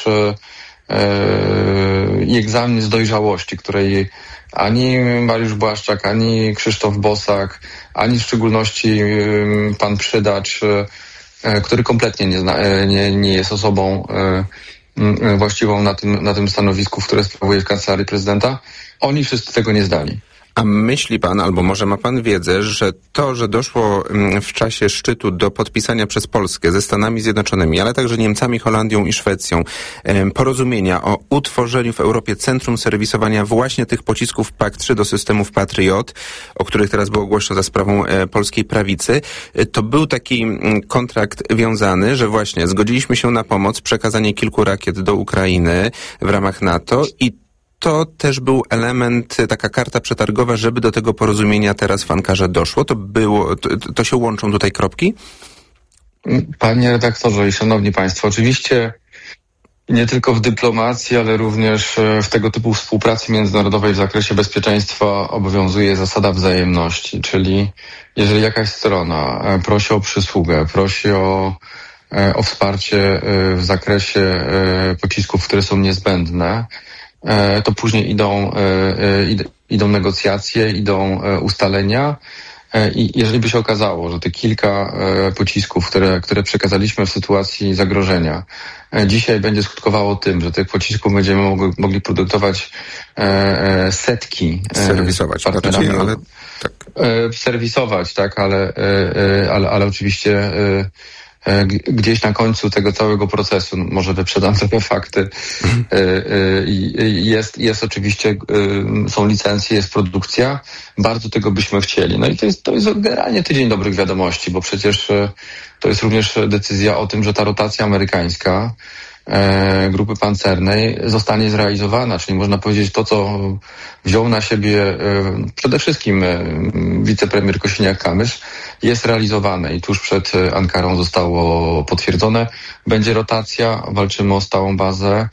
i e, egzamin z dojrzałości, której ani Mariusz Błaszczak, ani Krzysztof Bosak, ani w szczególności e, pan Przydacz, e, który kompletnie nie, zna, e, nie, nie jest osobą e, właściwą na tym, na tym stanowisku, które sprawuje w Kancelarii Prezydenta. Oni wszyscy tego nie zdali. A myśli pan, albo może ma pan wiedzę, że to, że doszło w czasie szczytu do podpisania przez Polskę ze Stanami Zjednoczonymi, ale także Niemcami, Holandią i Szwecją, porozumienia o utworzeniu w Europie centrum serwisowania właśnie tych pocisków P A C trzy do systemów Patriot, o których teraz było głośno za sprawą polskiej prawicy, to był taki kontrakt wiązany, że właśnie zgodziliśmy się na pomoc, przekazanie kilku rakiet do Ukrainy w ramach NATO i to też był element, taka karta przetargowa, żeby do tego porozumienia teraz w Ankarze doszło. To było, to, to się łączą tutaj kropki? Panie redaktorze i szanowni państwo, oczywiście nie tylko w dyplomacji, ale również w tego typu współpracy międzynarodowej w zakresie bezpieczeństwa obowiązuje zasada wzajemności, czyli jeżeli jakaś strona prosi o przysługę, prosi o, o wsparcie w zakresie pocisków, które są niezbędne, to później idą, idą negocjacje, idą ustalenia I jeżeli by się okazało, że te kilka pocisków, które, które przekazaliśmy w sytuacji zagrożenia, dzisiaj będzie skutkowało tym, że tych pocisków będziemy mogli, mogli produkować setki. Serwisować, partnerami, ale tak. Serwisować, tak, ale, ale, ale oczywiście gdzieś na końcu tego całego procesu, może wyprzedam sobie fakty, jest, jest oczywiście, są licencje, jest produkcja, bardzo tego byśmy chcieli. No i to jest, to jest generalnie tydzień dobrych wiadomości, bo przecież to jest również decyzja o tym, że ta rotacja amerykańska grupy pancernej zostanie zrealizowana, czyli można powiedzieć to, co wziął na siebie przede wszystkim wicepremier Kosiniak-Kamysz, jest realizowane i tuż przed Ankarą zostało potwierdzone. Będzie rotacja, walczymy o stałą bazę,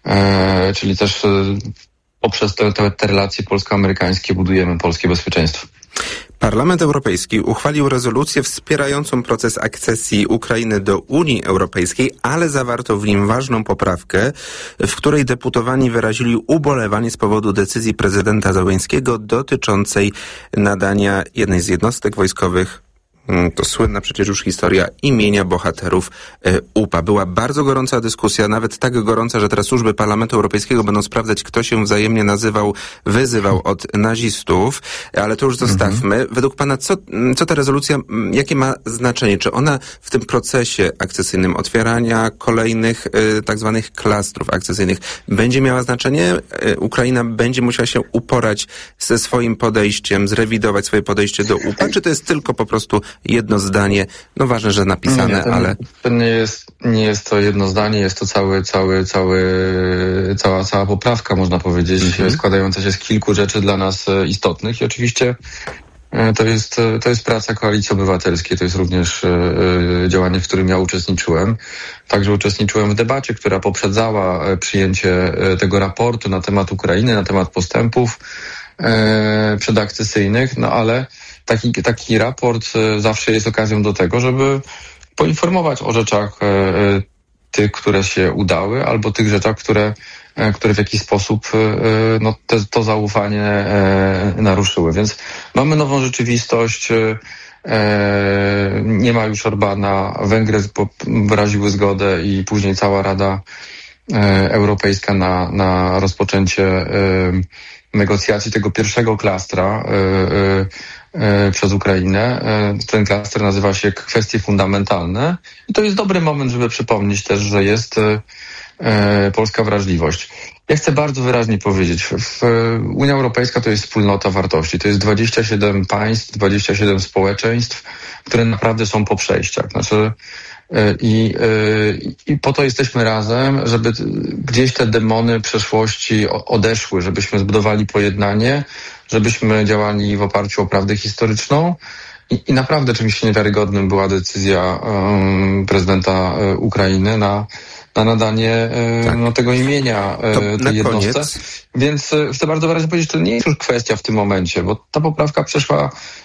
czyli też poprzez te, te, te relacje polsko-amerykańskie budujemy polskie bezpieczeństwo. Parlament Europejski uchwalił rezolucję wspierającą proces akcesji Ukrainy do Unii Europejskiej, ale zawarto w nim ważną poprawkę, w której deputowani wyrazili ubolewanie z powodu decyzji prezydenta Zełenskiego dotyczącej nadania jednej z jednostek wojskowych, to słynna przecież już historia, imienia bohaterów U P A. Była bardzo gorąca dyskusja, nawet tak gorąca, że teraz służby Parlamentu Europejskiego będą sprawdzać, kto się wzajemnie nazywał, wyzywał od nazistów, ale to już zostawmy. Mhm. Według pana, co, co ta rezolucja, jakie ma znaczenie? Czy ona w tym procesie akcesyjnym otwierania kolejnych y, tak zwanych klastrów akcesyjnych będzie miała znaczenie? Y, Ukraina będzie musiała się uporać ze swoim podejściem, zrewidować swoje podejście do U P A, czy to jest tylko po prostu jedno zdanie, no ważne, że napisane, nie, ten, ale... To nie jest, nie jest to jedno zdanie, jest to cały, cały, cały, cała, cała poprawka, można powiedzieć, mm-hmm. składająca się z kilku rzeczy dla nas istotnych i oczywiście to jest, to jest praca Koalicji Obywatelskiej, to jest również działanie, w którym ja uczestniczyłem. Także uczestniczyłem w debacie, która poprzedzała przyjęcie tego raportu na temat Ukrainy, na temat postępów przedakcesyjnych, no ale Taki, taki raport zawsze jest okazją do tego, żeby poinformować o rzeczach tych, które się udały, albo tych rzeczach, które, które w jakiś sposób no, te, to zaufanie naruszyły. Więc mamy nową rzeczywistość, nie ma już Orbana, Węgry wyraziły zgodę i później cała Rada Europejska na, na rozpoczęcie negocjacji tego pierwszego klastra przez Ukrainę. Ten klaster nazywa się kwestie fundamentalne i to jest dobry moment, żeby przypomnieć też, że jest polska wrażliwość. Ja chcę bardzo wyraźnie powiedzieć, w Unia Europejska to jest wspólnota wartości, to jest dwadzieścia siedem państw, dwadzieścia siedem społeczeństw, które naprawdę są po przejściach. Znaczy I, i po to jesteśmy razem, żeby gdzieś te demony przeszłości odeszły, żebyśmy zbudowali pojednanie, żebyśmy działali w oparciu o prawdę historyczną i, i naprawdę czymś niewiarygodnym była decyzja um, prezydenta Ukrainy na, na nadanie tak. no, tego imienia to tej jednostce. Koniec. Więc chcę bardzo wyraźnie powiedzieć, że to nie jest już kwestia w tym momencie, bo ta poprawka przeszła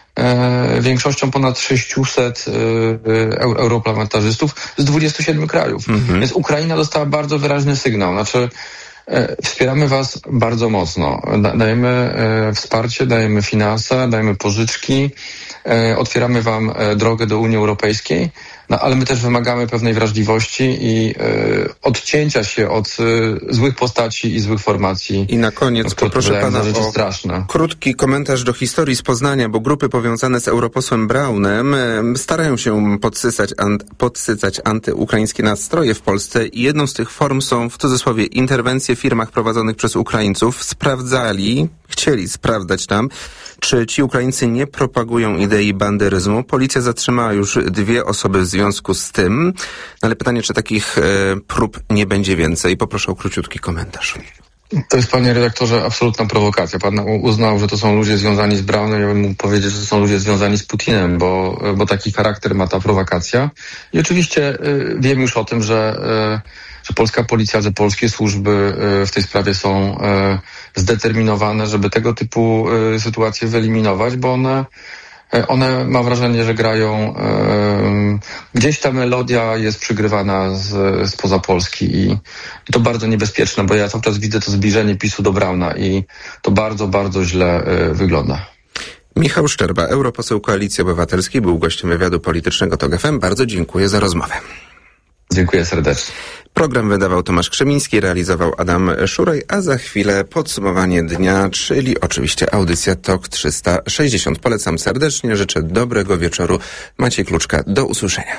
E, większością ponad sześciuset e, europarlamentarzystów z dwudziestu siedmiu krajów. Mm-hmm. Więc Ukraina dostała bardzo wyraźny sygnał. Znaczy e, wspieramy was bardzo mocno. Da, dajemy e, wsparcie, dajemy finanse, dajemy pożyczki, e, otwieramy wam e, drogę do Unii Europejskiej, no, ale my też wymagamy pewnej wrażliwości i e, odcięcia się od e, złych postaci i złych formacji. I na koniec poproszę pana o straszne. krótki komentarz do historii z Poznania, bo grupy powiązane z europosłem Braunem e, starają się podsycać, an, podsycać antyukraińskie nastroje w Polsce i jedną z tych form są, w cudzysłowie, interwencje w firmach prowadzonych przez Ukraińców. Sprawdzali, chcieli sprawdzać tam, czy ci Ukraińcy nie propagują idei banderyzmu. Policja zatrzymała już dwie osoby w związku z tym, ale pytanie, czy takich e, prób nie będzie więcej. Poproszę o króciutki komentarz. To jest, panie redaktorze, absolutna prowokacja. Pan uznał, że to są ludzie związani z Braunem. Ja bym mógł powiedzieć, że to są ludzie związani z Putinem, bo, bo taki charakter ma ta prowokacja. I oczywiście y, wiem już o tym, że, y, że polska policja, że polskie służby y, w tej sprawie są y, zdeterminowane, żeby tego typu y, sytuacje wyeliminować, bo one One, mam wrażenie, że grają, yy, gdzieś ta melodia jest przygrywana z, spoza Polski i, i to bardzo niebezpieczne, bo ja cały czas widzę to zbliżenie PiSu do Brauna i to bardzo, bardzo źle yy, wygląda. Michał Szczerba, europoseł Koalicji Obywatelskiej, był gościem wywiadu politycznego TOK F M. Bardzo dziękuję za rozmowę. Dziękuję serdecznie. Program wydawał Tomasz Krzemiński, realizował Adam Szurej, a za chwilę podsumowanie dnia, czyli oczywiście audycja TOK trzysta sześćdziesiąt. Polecam serdecznie, życzę dobrego wieczoru. Maciej Kluczka, do usłyszenia.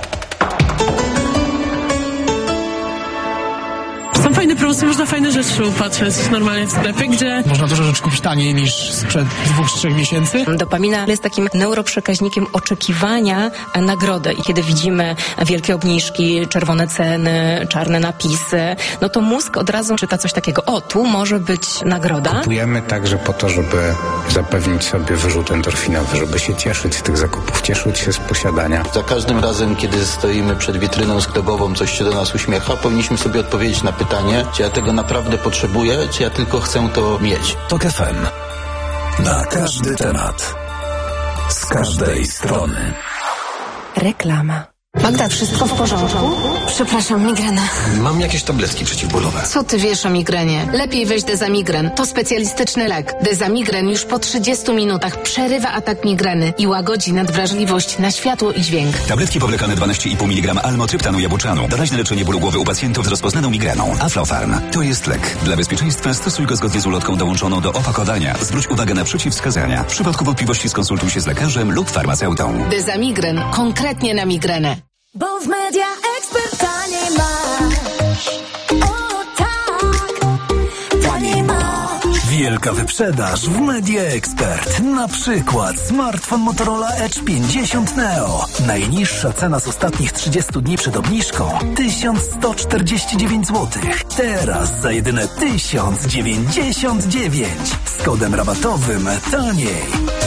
Są fajne promocje, można fajne rzeczy upatrzeć normalnie w sklepie, gdzie można dużo rzeczy kupić taniej niż sprzed dwóch, trzech miesięcy. Dopamina jest takim neuroprzekaźnikiem oczekiwania nagrody i kiedy widzimy wielkie obniżki, czerwone ceny, czarne napisy, no to mózg od razu czyta coś takiego, o, tu może być nagroda. Kupujemy także po to, żeby zapewnić sobie wyrzut endorfinowy, żeby się cieszyć z tych zakupów, cieszyć się z posiadania. Za każdym razem, kiedy stoimy przed witryną sklepową, coś się do nas uśmiecha, powinniśmy sobie odpowiedzieć na pytanie, czy ja tego naprawdę potrzebuję, czy ja tylko chcę to mieć. TOK F M. Na każdy temat. Z każdej strony. Reklama. Magda, wszystko w porządku? Przepraszam, migrena. Mam jakieś tabletki przeciwbólowe. Co ty wiesz o migrenie? Lepiej weź Dezamigren. To specjalistyczny lek. Dezamigren już po trzydziestu minutach przerywa atak migreny i łagodzi nadwrażliwość na światło i dźwięk. Tabletki powlekane dwanaście i pół miligrama almotryptanu jabłczanu. Doraźne leczenie bólu głowy u pacjentów z rozpoznaną migreną. Aflofarm. To jest lek. Dla bezpieczeństwa stosuj go zgodnie z ulotką dołączoną do opakowania. Zwróć uwagę na przeciwwskazania. W przypadku wątpliwości skonsultuj się z lekarzem lub farmaceutą. Dezamigren. Konkretnie na migrenę. Bo w Media Expert taniej masz. O tak, taniej masz. Wielka wyprzedaż w Media Expert. Na przykład smartfon Motorola Edge pięćdziesiąt Neo. Najniższa cena z ostatnich trzydziestu dni przed obniżką tysiąc sto czterdzieści dziewięć złotych. Teraz za jedyne tysiąc dziewięćdziesiąt dziewięć. Z kodem rabatowym taniej.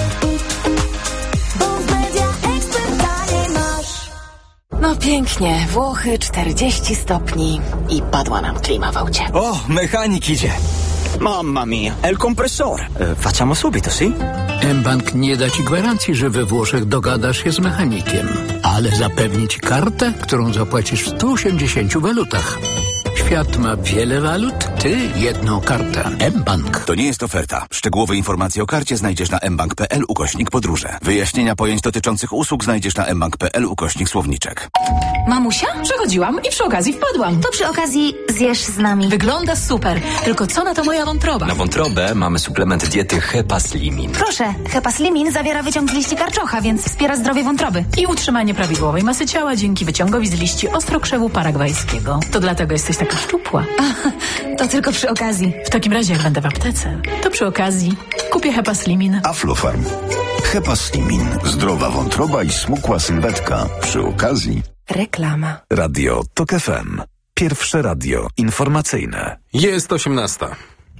No pięknie, Włochy czterdzieści stopni i padła nam klima w aucie. O, mechanik idzie. Mamma mia, el compresor. E, facciamo subito, sì? mBank nie da ci gwarancji, że we Włoszech dogadasz się z mechanikiem, ale zapewni ci kartę, którą zapłacisz w stu osiemdziesięciu walutach. Świat ma wiele walut, ty jedną kartę. mBank. To nie jest oferta. Szczegółowe informacje o karcie znajdziesz na mbank.pl ukośnik podróże. Wyjaśnienia pojęć dotyczących usług znajdziesz na mbank.pl ukośnik słowniczek. Mamusia? Przechodziłam i przy okazji wpadłam. To przy okazji zjesz z nami. Wygląda super. Tylko co na to moja wątroba? Na wątrobę mamy suplement diety Hepaslimin. Proszę, Hepaslimin zawiera wyciąg z liści karczocha, więc wspiera zdrowie wątroby. I utrzymanie prawidłowej masy ciała dzięki wyciągowi z liści ostrokrzewu paragwajskiego. To dlatego jesteś taka szczupła. To tylko przy okazji. W takim razie, jak będę w aptece, to przy okazji kupię Hepaslimin. Aflofarm. Hepaslimin. Zdrowa wątroba i smukła sylwetka. Przy okazji. Reklama. Radio TOK F M. Pierwsze radio informacyjne. Jest osiemnasta.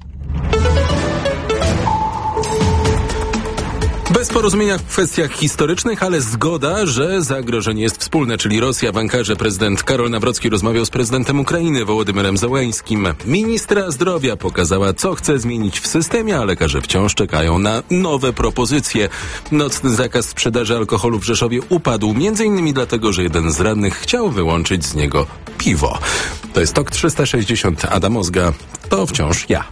Bez porozumienia w kwestiach historycznych, ale zgoda, że zagrożenie jest wspólne, czyli Rosja. W Ankarze prezydent Karol Nawrocki rozmawiał z prezydentem Ukrainy Wołodymyrem Zełeńskim. Ministra zdrowia pokazała, co chce zmienić w systemie, a lekarze wciąż czekają na nowe propozycje. Nocny zakaz sprzedaży alkoholu w Rzeszowie upadł, między innymi dlatego, że jeden z radnych chciał wyłączyć z niego piwo. To jest TOK trzysta sześćdziesiąt. Adam Ozga. To wciąż ja.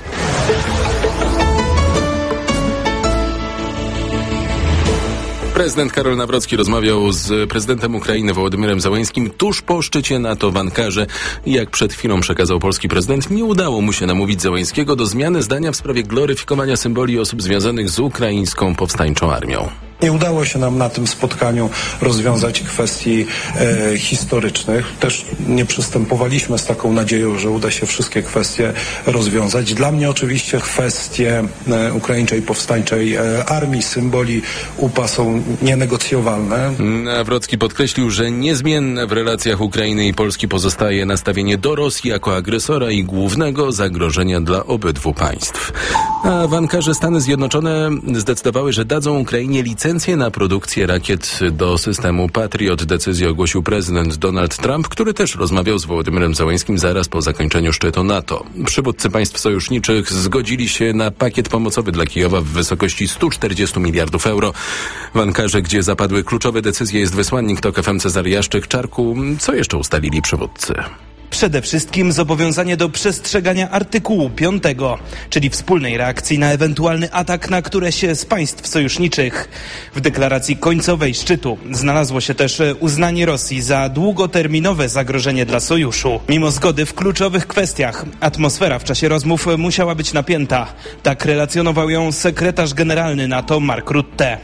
Prezydent Karol Nawrocki rozmawiał z prezydentem Ukrainy Wołodymyrem Zełeńskim tuż po szczycie NATO w Ankarze. Jak przed chwilą przekazał polski prezydent, nie udało mu się namówić Zełeńskiego do zmiany zdania w sprawie gloryfikowania symboli osób związanych z ukraińską powstańczą armią. Nie udało się nam na tym spotkaniu rozwiązać kwestii e, historycznych. Też nie przystępowaliśmy z taką nadzieją, że uda się wszystkie kwestie rozwiązać. Dla mnie oczywiście kwestie e, ukraińczej powstańczej e, armii, symboli U P A są nienegocjowalne. Nawrocki podkreślił, że niezmienne w relacjach Ukrainy i Polski pozostaje nastawienie do Rosji jako agresora i głównego zagrożenia dla obydwu państw. A w Ankarze Stany Zjednoczone zdecydowały, że dadzą Ukrainie licencję na produkcję rakiet do systemu Patriot. Decyzję ogłosił prezydent Donald Trump, który też rozmawiał z Wołodymyrem Zełeńskim zaraz po zakończeniu szczytu NATO. Przywódcy państw sojuszniczych zgodzili się na pakiet pomocowy dla Kijowa w wysokości stu czterdziestu miliardów euro. W Ankarze, gdzie zapadły kluczowe decyzje, jest wysłannik TOK F M Cezary Jaszczyk. Czarku, co jeszcze ustalili przywódcy? Przede wszystkim zobowiązanie do przestrzegania artykułu piątego, czyli wspólnej reakcji na ewentualny atak na któreś z państw sojuszniczych. W deklaracji końcowej szczytu znalazło się też uznanie Rosji za długoterminowe zagrożenie dla sojuszu. Mimo zgody w kluczowych kwestiach, atmosfera w czasie rozmów musiała być napięta. Tak relacjonował ją sekretarz generalny NATO Mark Rutte.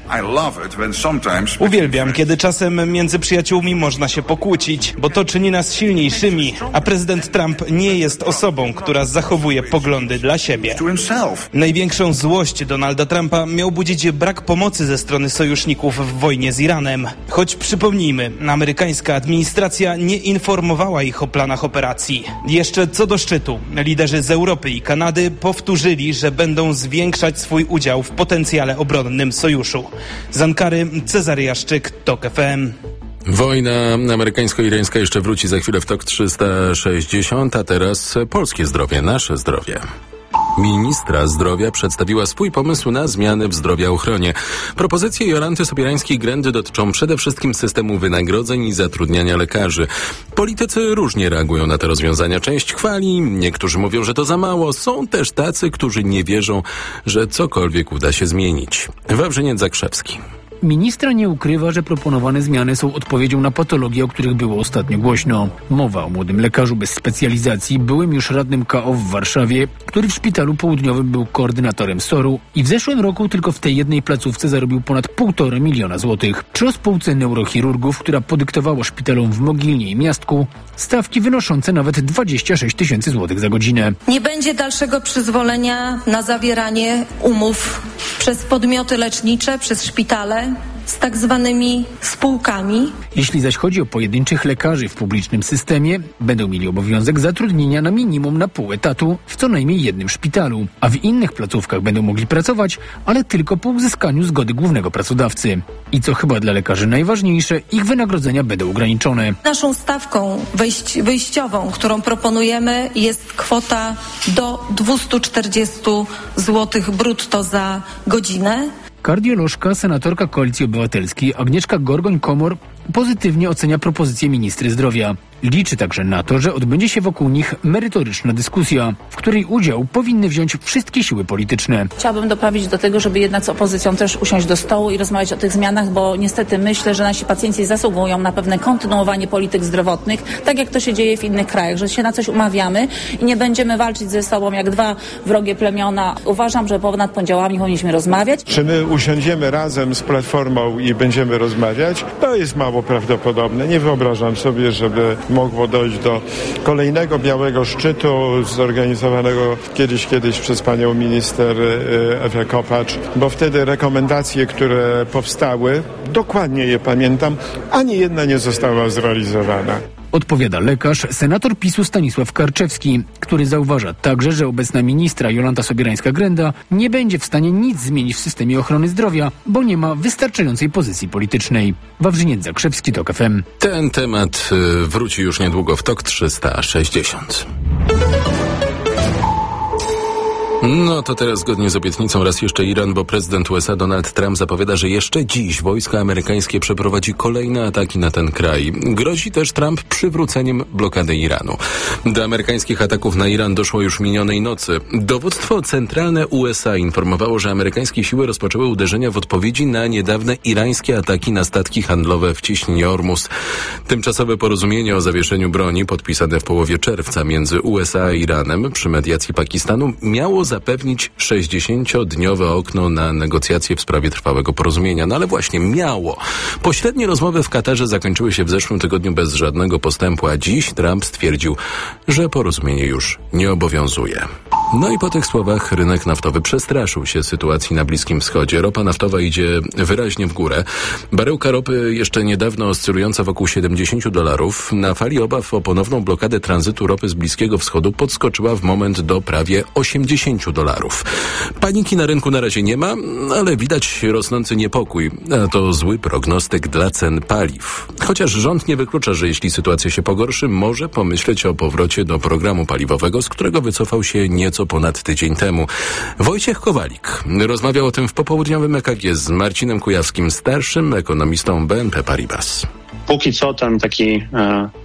Uwielbiam, kiedy czasem między przyjaciółmi można się pokłócić, bo to czyni nas silniejszymi, a prezydent Trump nie jest osobą, która zachowuje poglądy dla siebie. Największą złość Donalda Trumpa miał budzić brak pomocy ze strony sojuszników w wojnie z Iranem. Choć przypomnijmy, amerykańska administracja nie informowała ich o planach operacji. Jeszcze co do szczytu, liderzy z Europy i Kanady powtórzyli, że będą zwiększać swój udział w potencjale obronnym sojuszu. Z Ankary Cezary Jaszczyk, TOK F M. Wojna amerykańsko-irańska jeszcze wróci za chwilę w TOK trzysta sześćdziesiąt, a teraz polskie zdrowie, nasze zdrowie. Ministra zdrowia przedstawiła swój pomysł na zmiany w zdrowioochronie. Propozycje Jolanty Sobierańskiej-Grendy dotyczą przede wszystkim systemu wynagrodzeń i zatrudniania lekarzy. Politycy różnie reagują na te rozwiązania. Część chwali, niektórzy mówią, że to za mało. Są też tacy, którzy nie wierzą, że cokolwiek uda się zmienić. Wawrzyniec Zakrzewski. Ministra nie ukrywa, że proponowane zmiany są odpowiedzią na patologie, o których było ostatnio głośno. Mowa o młodym lekarzu bez specjalizacji, byłym już radnym K O w Warszawie, który w szpitalu południowym był koordynatorem soru i w zeszłym roku tylko w tej jednej placówce zarobił ponad półtora miliona złotych. Czy o spółce neurochirurgów, która podyktowała szpitalom w Mogilnie i Miastku stawki wynoszące nawet dwadzieścia sześć tysięcy złotych za godzinę. Nie będzie dalszego przyzwolenia na zawieranie umów przez podmioty lecznicze, przez szpitale z tak zwanymi spółkami. Jeśli zaś chodzi o pojedynczych lekarzy w publicznym systemie, będą mieli obowiązek zatrudnienia na minimum na pół etatu w co najmniej jednym szpitalu, a w innych placówkach będą mogli pracować, ale tylko po uzyskaniu zgody głównego pracodawcy. I co chyba dla lekarzy najważniejsze, ich wynagrodzenia będą ograniczone. Naszą stawką wyjś- wyjściową, którą proponujemy, jest kwota do dwieście czterdzieści złotych brutto za godzinę. Kardiolożka, senatorka Koalicji Obywatelskiej Agnieszka Gorgoń-Komor pozytywnie ocenia propozycję ministry zdrowia. Liczy także na to, że odbędzie się wokół nich merytoryczna dyskusja, w której udział powinny wziąć wszystkie siły polityczne. Chciałabym doprawić do tego, żeby jednak z opozycją też usiąść do stołu i rozmawiać o tych zmianach, bo niestety myślę, że nasi pacjenci zasługują na pewne kontynuowanie polityk zdrowotnych, tak jak to się dzieje w innych krajach, że się na coś umawiamy i nie będziemy walczyć ze sobą jak dwa wrogie plemiona. Uważam, że ponad podziałami powinniśmy rozmawiać. Czy my usiądziemy razem z Platformą i będziemy rozmawiać? To jest mało prawdopodobne. Nie wyobrażam sobie, żeby mogło dojść do kolejnego białego szczytu zorganizowanego kiedyś, kiedyś przez panią minister Ewę Kopacz, bo wtedy rekomendacje, które powstały, dokładnie je pamiętam, ani jedna nie została zrealizowana. Odpowiada lekarz, senator PiSu Stanisław Karczewski, który zauważa także, że obecna ministra Jolanta Sobierańska-Grenda nie będzie w stanie nic zmienić w systemie ochrony zdrowia, bo nie ma wystarczającej pozycji politycznej. Wawrzyniec Zakrzewski, TOK F M. Ten temat wróci już niedługo w TOK trzysta sześćdziesiąt. No to teraz zgodnie z obietnicą raz jeszcze Iran, bo prezydent U S A Donald Trump zapowiada, że jeszcze dziś wojsko amerykańskie przeprowadzi kolejne ataki na ten kraj. Grozi też Trump przywróceniem blokady Iranu. Do amerykańskich ataków na Iran doszło już minionej nocy. Dowództwo centralne U S A informowało, że amerykańskie siły rozpoczęły uderzenia w odpowiedzi na niedawne irańskie ataki na statki handlowe w cieśninie Ormus. Tymczasowe porozumienie o zawieszeniu broni podpisane w połowie czerwca między U S A a Iranem przy mediacji Pakistanu miało zapewnić sześćdziesięciodniowe okno na negocjacje w sprawie trwałego porozumienia. No ale właśnie miało. Pośrednie rozmowy w Katarze zakończyły się w zeszłym tygodniu bez żadnego postępu, a dziś Trump stwierdził, że porozumienie już nie obowiązuje. No i po tych słowach rynek naftowy przestraszył się sytuacji na Bliskim Wschodzie. Ropa naftowa idzie wyraźnie w górę. Baryłka ropy jeszcze niedawno oscylująca wokół siedemdziesiąt dolarów na fali obaw o ponowną blokadę tranzytu ropy z Bliskiego Wschodu podskoczyła w moment do prawie osiemdziesiąt dolarów. Paniki na rynku na razie nie ma, ale widać rosnący niepokój. A to zły prognostyk dla cen paliw. Chociaż rząd nie wyklucza, że jeśli sytuacja się pogorszy, może pomyśleć o powrocie do programu paliwowego, z którego wycofał się nieco ponad tydzień temu. Wojciech Kowalik rozmawiał o tym w popołudniowym E K G z Marcinem Kujawskim, starszym ekonomistą B N P Paribas. Póki co ten taki e,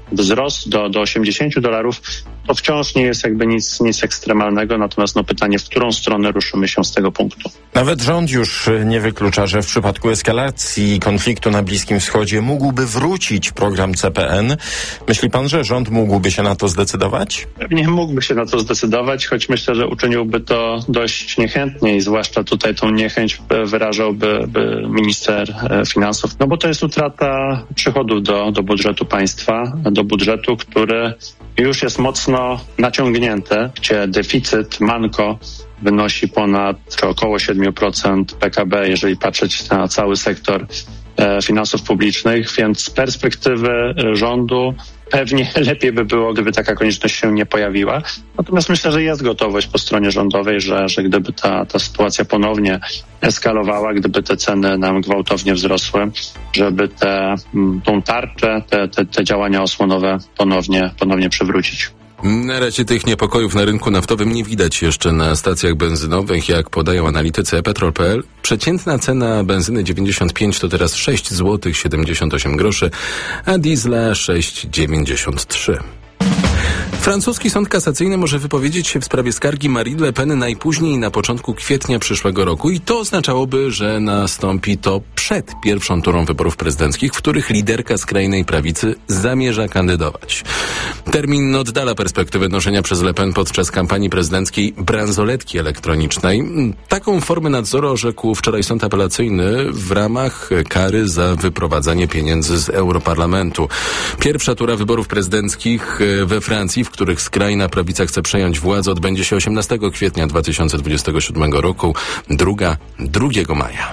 wzrost do, do osiemdziesięciu dolarów, to wciąż nie jest jakby nic, nic ekstremalnego, natomiast no pytanie, w którą stronę ruszymy się z tego punktu. Nawet rząd już nie wyklucza, że w przypadku eskalacji konfliktu na Bliskim Wschodzie mógłby wrócić program C P N. Myśli pan, że rząd mógłby się na to zdecydować? Pewnie mógłby się na to zdecydować, choć myślę, że uczyniłby to dość niechętnie i zwłaszcza tutaj tą niechęć wyrażałby by minister finansów, no bo to jest utrata przychodów do, do budżetu państwa, do budżetu, który już jest mocno naciągnięty, gdzie deficyt, manko wynosi ponad czy około siedem procent P K B, jeżeli patrzeć na cały sektor e, finansów publicznych, więc z perspektywy rządu pewnie lepiej by było, gdyby taka konieczność się nie pojawiła. Natomiast myślę, że jest gotowość po stronie rządowej, że, że gdyby ta, ta sytuacja ponownie eskalowała, gdyby te ceny nam gwałtownie wzrosły, żeby te, tą tarczę, te, te, te działania osłonowe ponownie, ponownie przywrócić. Na razie tych niepokojów na rynku naftowym nie widać jeszcze na stacjach benzynowych. Jak podają analitycy e-petrol kropka p l, przeciętna cena benzyny dziewięćdziesiąt pięć to teraz sześć złotych siedemdziesiąt osiem groszy, a diesla sześć dziewięćdziesiąt trzy. Francuski sąd kasacyjny może wypowiedzieć się w sprawie skargi Marine Le Pen najpóźniej na początku kwietnia przyszłego roku i to oznaczałoby, że nastąpi to przed pierwszą turą wyborów prezydenckich, w których liderka skrajnej prawicy zamierza kandydować. Termin oddala perspektywę noszenia przez Le Pen podczas kampanii prezydenckiej bransoletki elektronicznej. Taką formę nadzoru orzekł wczoraj sąd apelacyjny w ramach kary za wyprowadzanie pieniędzy z Europarlamentu. Pierwsza tura wyborów prezydenckich we Francji, w których skrajna prawica chce przejąć władzę, odbędzie się osiemnastego kwietnia dwa tysiące dwudziestego siódmego roku, druga drugiego maja.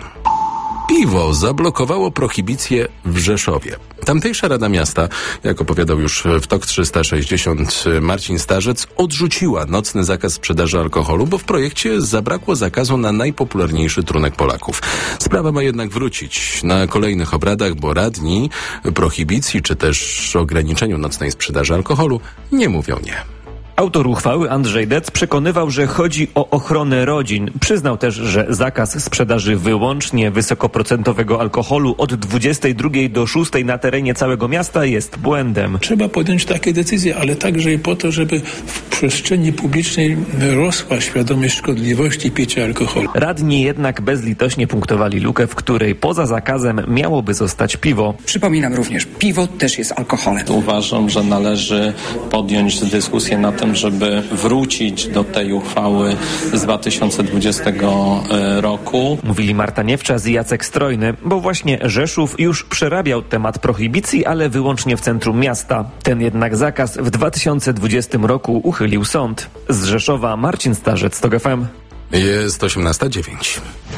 Piwo zablokowało prohibicję w Rzeszowie. Tamtejsza Rada Miasta, jak opowiadał już w Tok trzysta sześćdziesiąt Marcin Starzec, odrzuciła nocny zakaz sprzedaży alkoholu, bo w projekcie zabrakło zakazu na najpopularniejszy trunek Polaków. Sprawa ma jednak wrócić na kolejnych obradach, bo radni prohibicji czy też ograniczeniu nocnej sprzedaży alkoholu nie mówią nie. Autor uchwały Andrzej Dec przekonywał, że chodzi o ochronę rodzin. Przyznał też, że zakaz sprzedaży wyłącznie wysokoprocentowego alkoholu od dwudziestej drugiej do szóstej na terenie całego miasta jest błędem. Trzeba podjąć takie decyzje, ale także i po to, żeby w przestrzeni publicznej rosła świadomość szkodliwości picia alkoholu. Radni jednak bezlitośnie punktowali lukę, w której poza zakazem miałoby zostać piwo. Przypominam również, piwo też jest alkoholem. Uważam, że należy podjąć dyskusję na tym, żeby wrócić do tej uchwały z dwa tysiące dwudziestego roku. Mówili Marta Niewczas i Jacek Strojny, bo właśnie Rzeszów już przerabiał temat prohibicji, ale wyłącznie w centrum miasta. Ten jednak zakaz w dwa tysiące dwudziestym roku uchylił sąd. Z Rzeszowa Marcin Starzec, Tok F M. Jest osiemnasta dziewięć.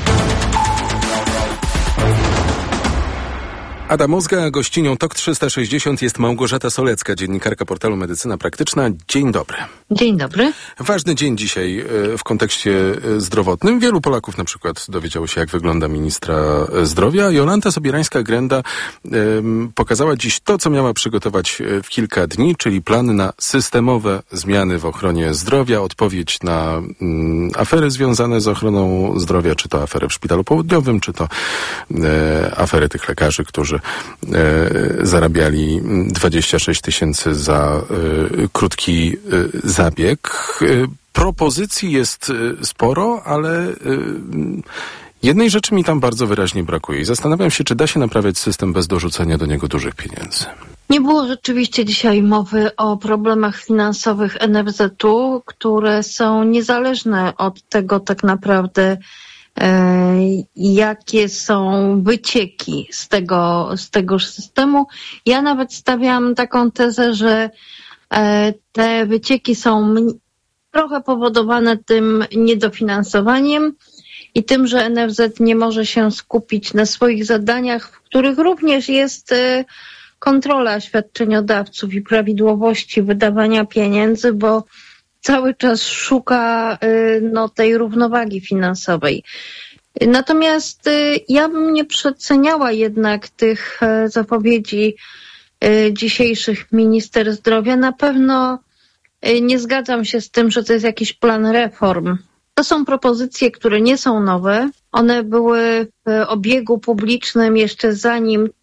Ada Mózga, gościnią Tok trzysta sześćdziesiąt jest Małgorzata Solecka, dziennikarka portalu Medycyna Praktyczna. Dzień dobry. Dzień dobry. Ważny dzień dzisiaj w kontekście zdrowotnym. Wielu Polaków na przykład dowiedziało się, jak wygląda ministra zdrowia. Jolanta Sobierańska-Grenda um, pokazała dziś to, co miała przygotować w kilka dni, czyli plany na systemowe zmiany w ochronie zdrowia, odpowiedź na um, afery związane z ochroną zdrowia, czy to afery w Szpitalu Południowym, czy to e, afery tych lekarzy, którzy E, zarabiali dwadzieścia sześć tysięcy za e, krótki e, zabieg. E, propozycji jest e, sporo, ale e, jednej rzeczy mi tam bardzo wyraźnie brakuje i zastanawiam się, czy da się naprawiać system bez dorzucenia do niego dużych pieniędzy. Nie było rzeczywiście dzisiaj mowy o problemach finansowych N F Z u, które są niezależne od tego tak naprawdę, jakie są wycieki z tego, z tegoż systemu. Ja nawet stawiam taką tezę, że te wycieki są trochę powodowane tym niedofinansowaniem i tym, że N F Z nie może się skupić na swoich zadaniach, w których również jest kontrola świadczeniodawców i prawidłowości wydawania pieniędzy, bo cały czas szuka no, tej równowagi finansowej. Natomiast ja bym nie przeceniała jednak tych zapowiedzi dzisiejszych minister zdrowia. Na pewno nie zgadzam się z tym, że to jest jakiś plan reform. To są propozycje, które nie są nowe. One były w obiegu publicznym jeszcze zanim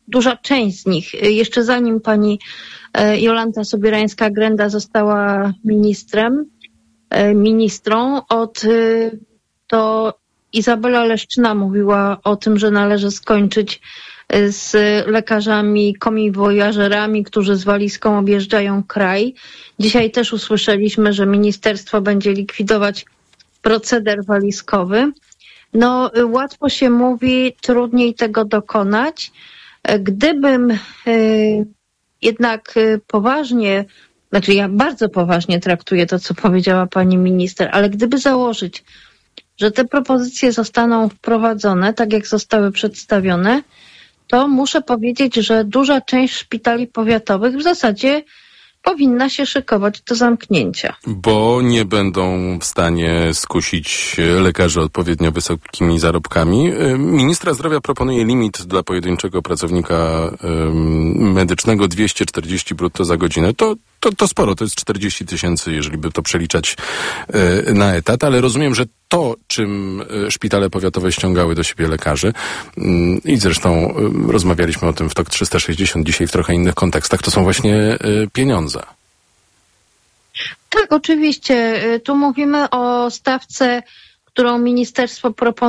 duża część z nich, jeszcze zanim pani Jolanta Sobierańska-Grenda została ministrem, ministrą, od to Izabela Leszczyna mówiła o tym, że należy skończyć z lekarzami komiwojażerami, którzy z walizką objeżdżają kraj. Dzisiaj też usłyszeliśmy, że ministerstwo będzie likwidować proceder walizkowy. No, łatwo się mówi, trudniej tego dokonać. Gdybym y, jednak poważnie, znaczy ja bardzo poważnie traktuję to, co powiedziała pani minister, ale gdyby założyć, że te propozycje zostaną wprowadzone, tak jak zostały przedstawione, to muszę powiedzieć, że duża część szpitali powiatowych w zasadzie powinna się szykować do zamknięcia. Bo nie będą w stanie skusić lekarzy odpowiednio wysokimi zarobkami. Ministra zdrowia proponuje limit dla pojedynczego pracownika um, medycznego dwieście czterdzieści brutto za godzinę. To, to, to sporo, to jest czterdzieści tysięcy, jeżeli by to przeliczać y, na etat, ale rozumiem, że to, czym szpitale powiatowe ściągały do siebie lekarzy y, i zresztą y, rozmawialiśmy o tym w Tok trzysta sześćdziesiąt dzisiaj w trochę innych kontekstach, to są właśnie y, pieniądze. Tak, oczywiście. Tu mówimy o stawce, którą ministerstwo proponuje.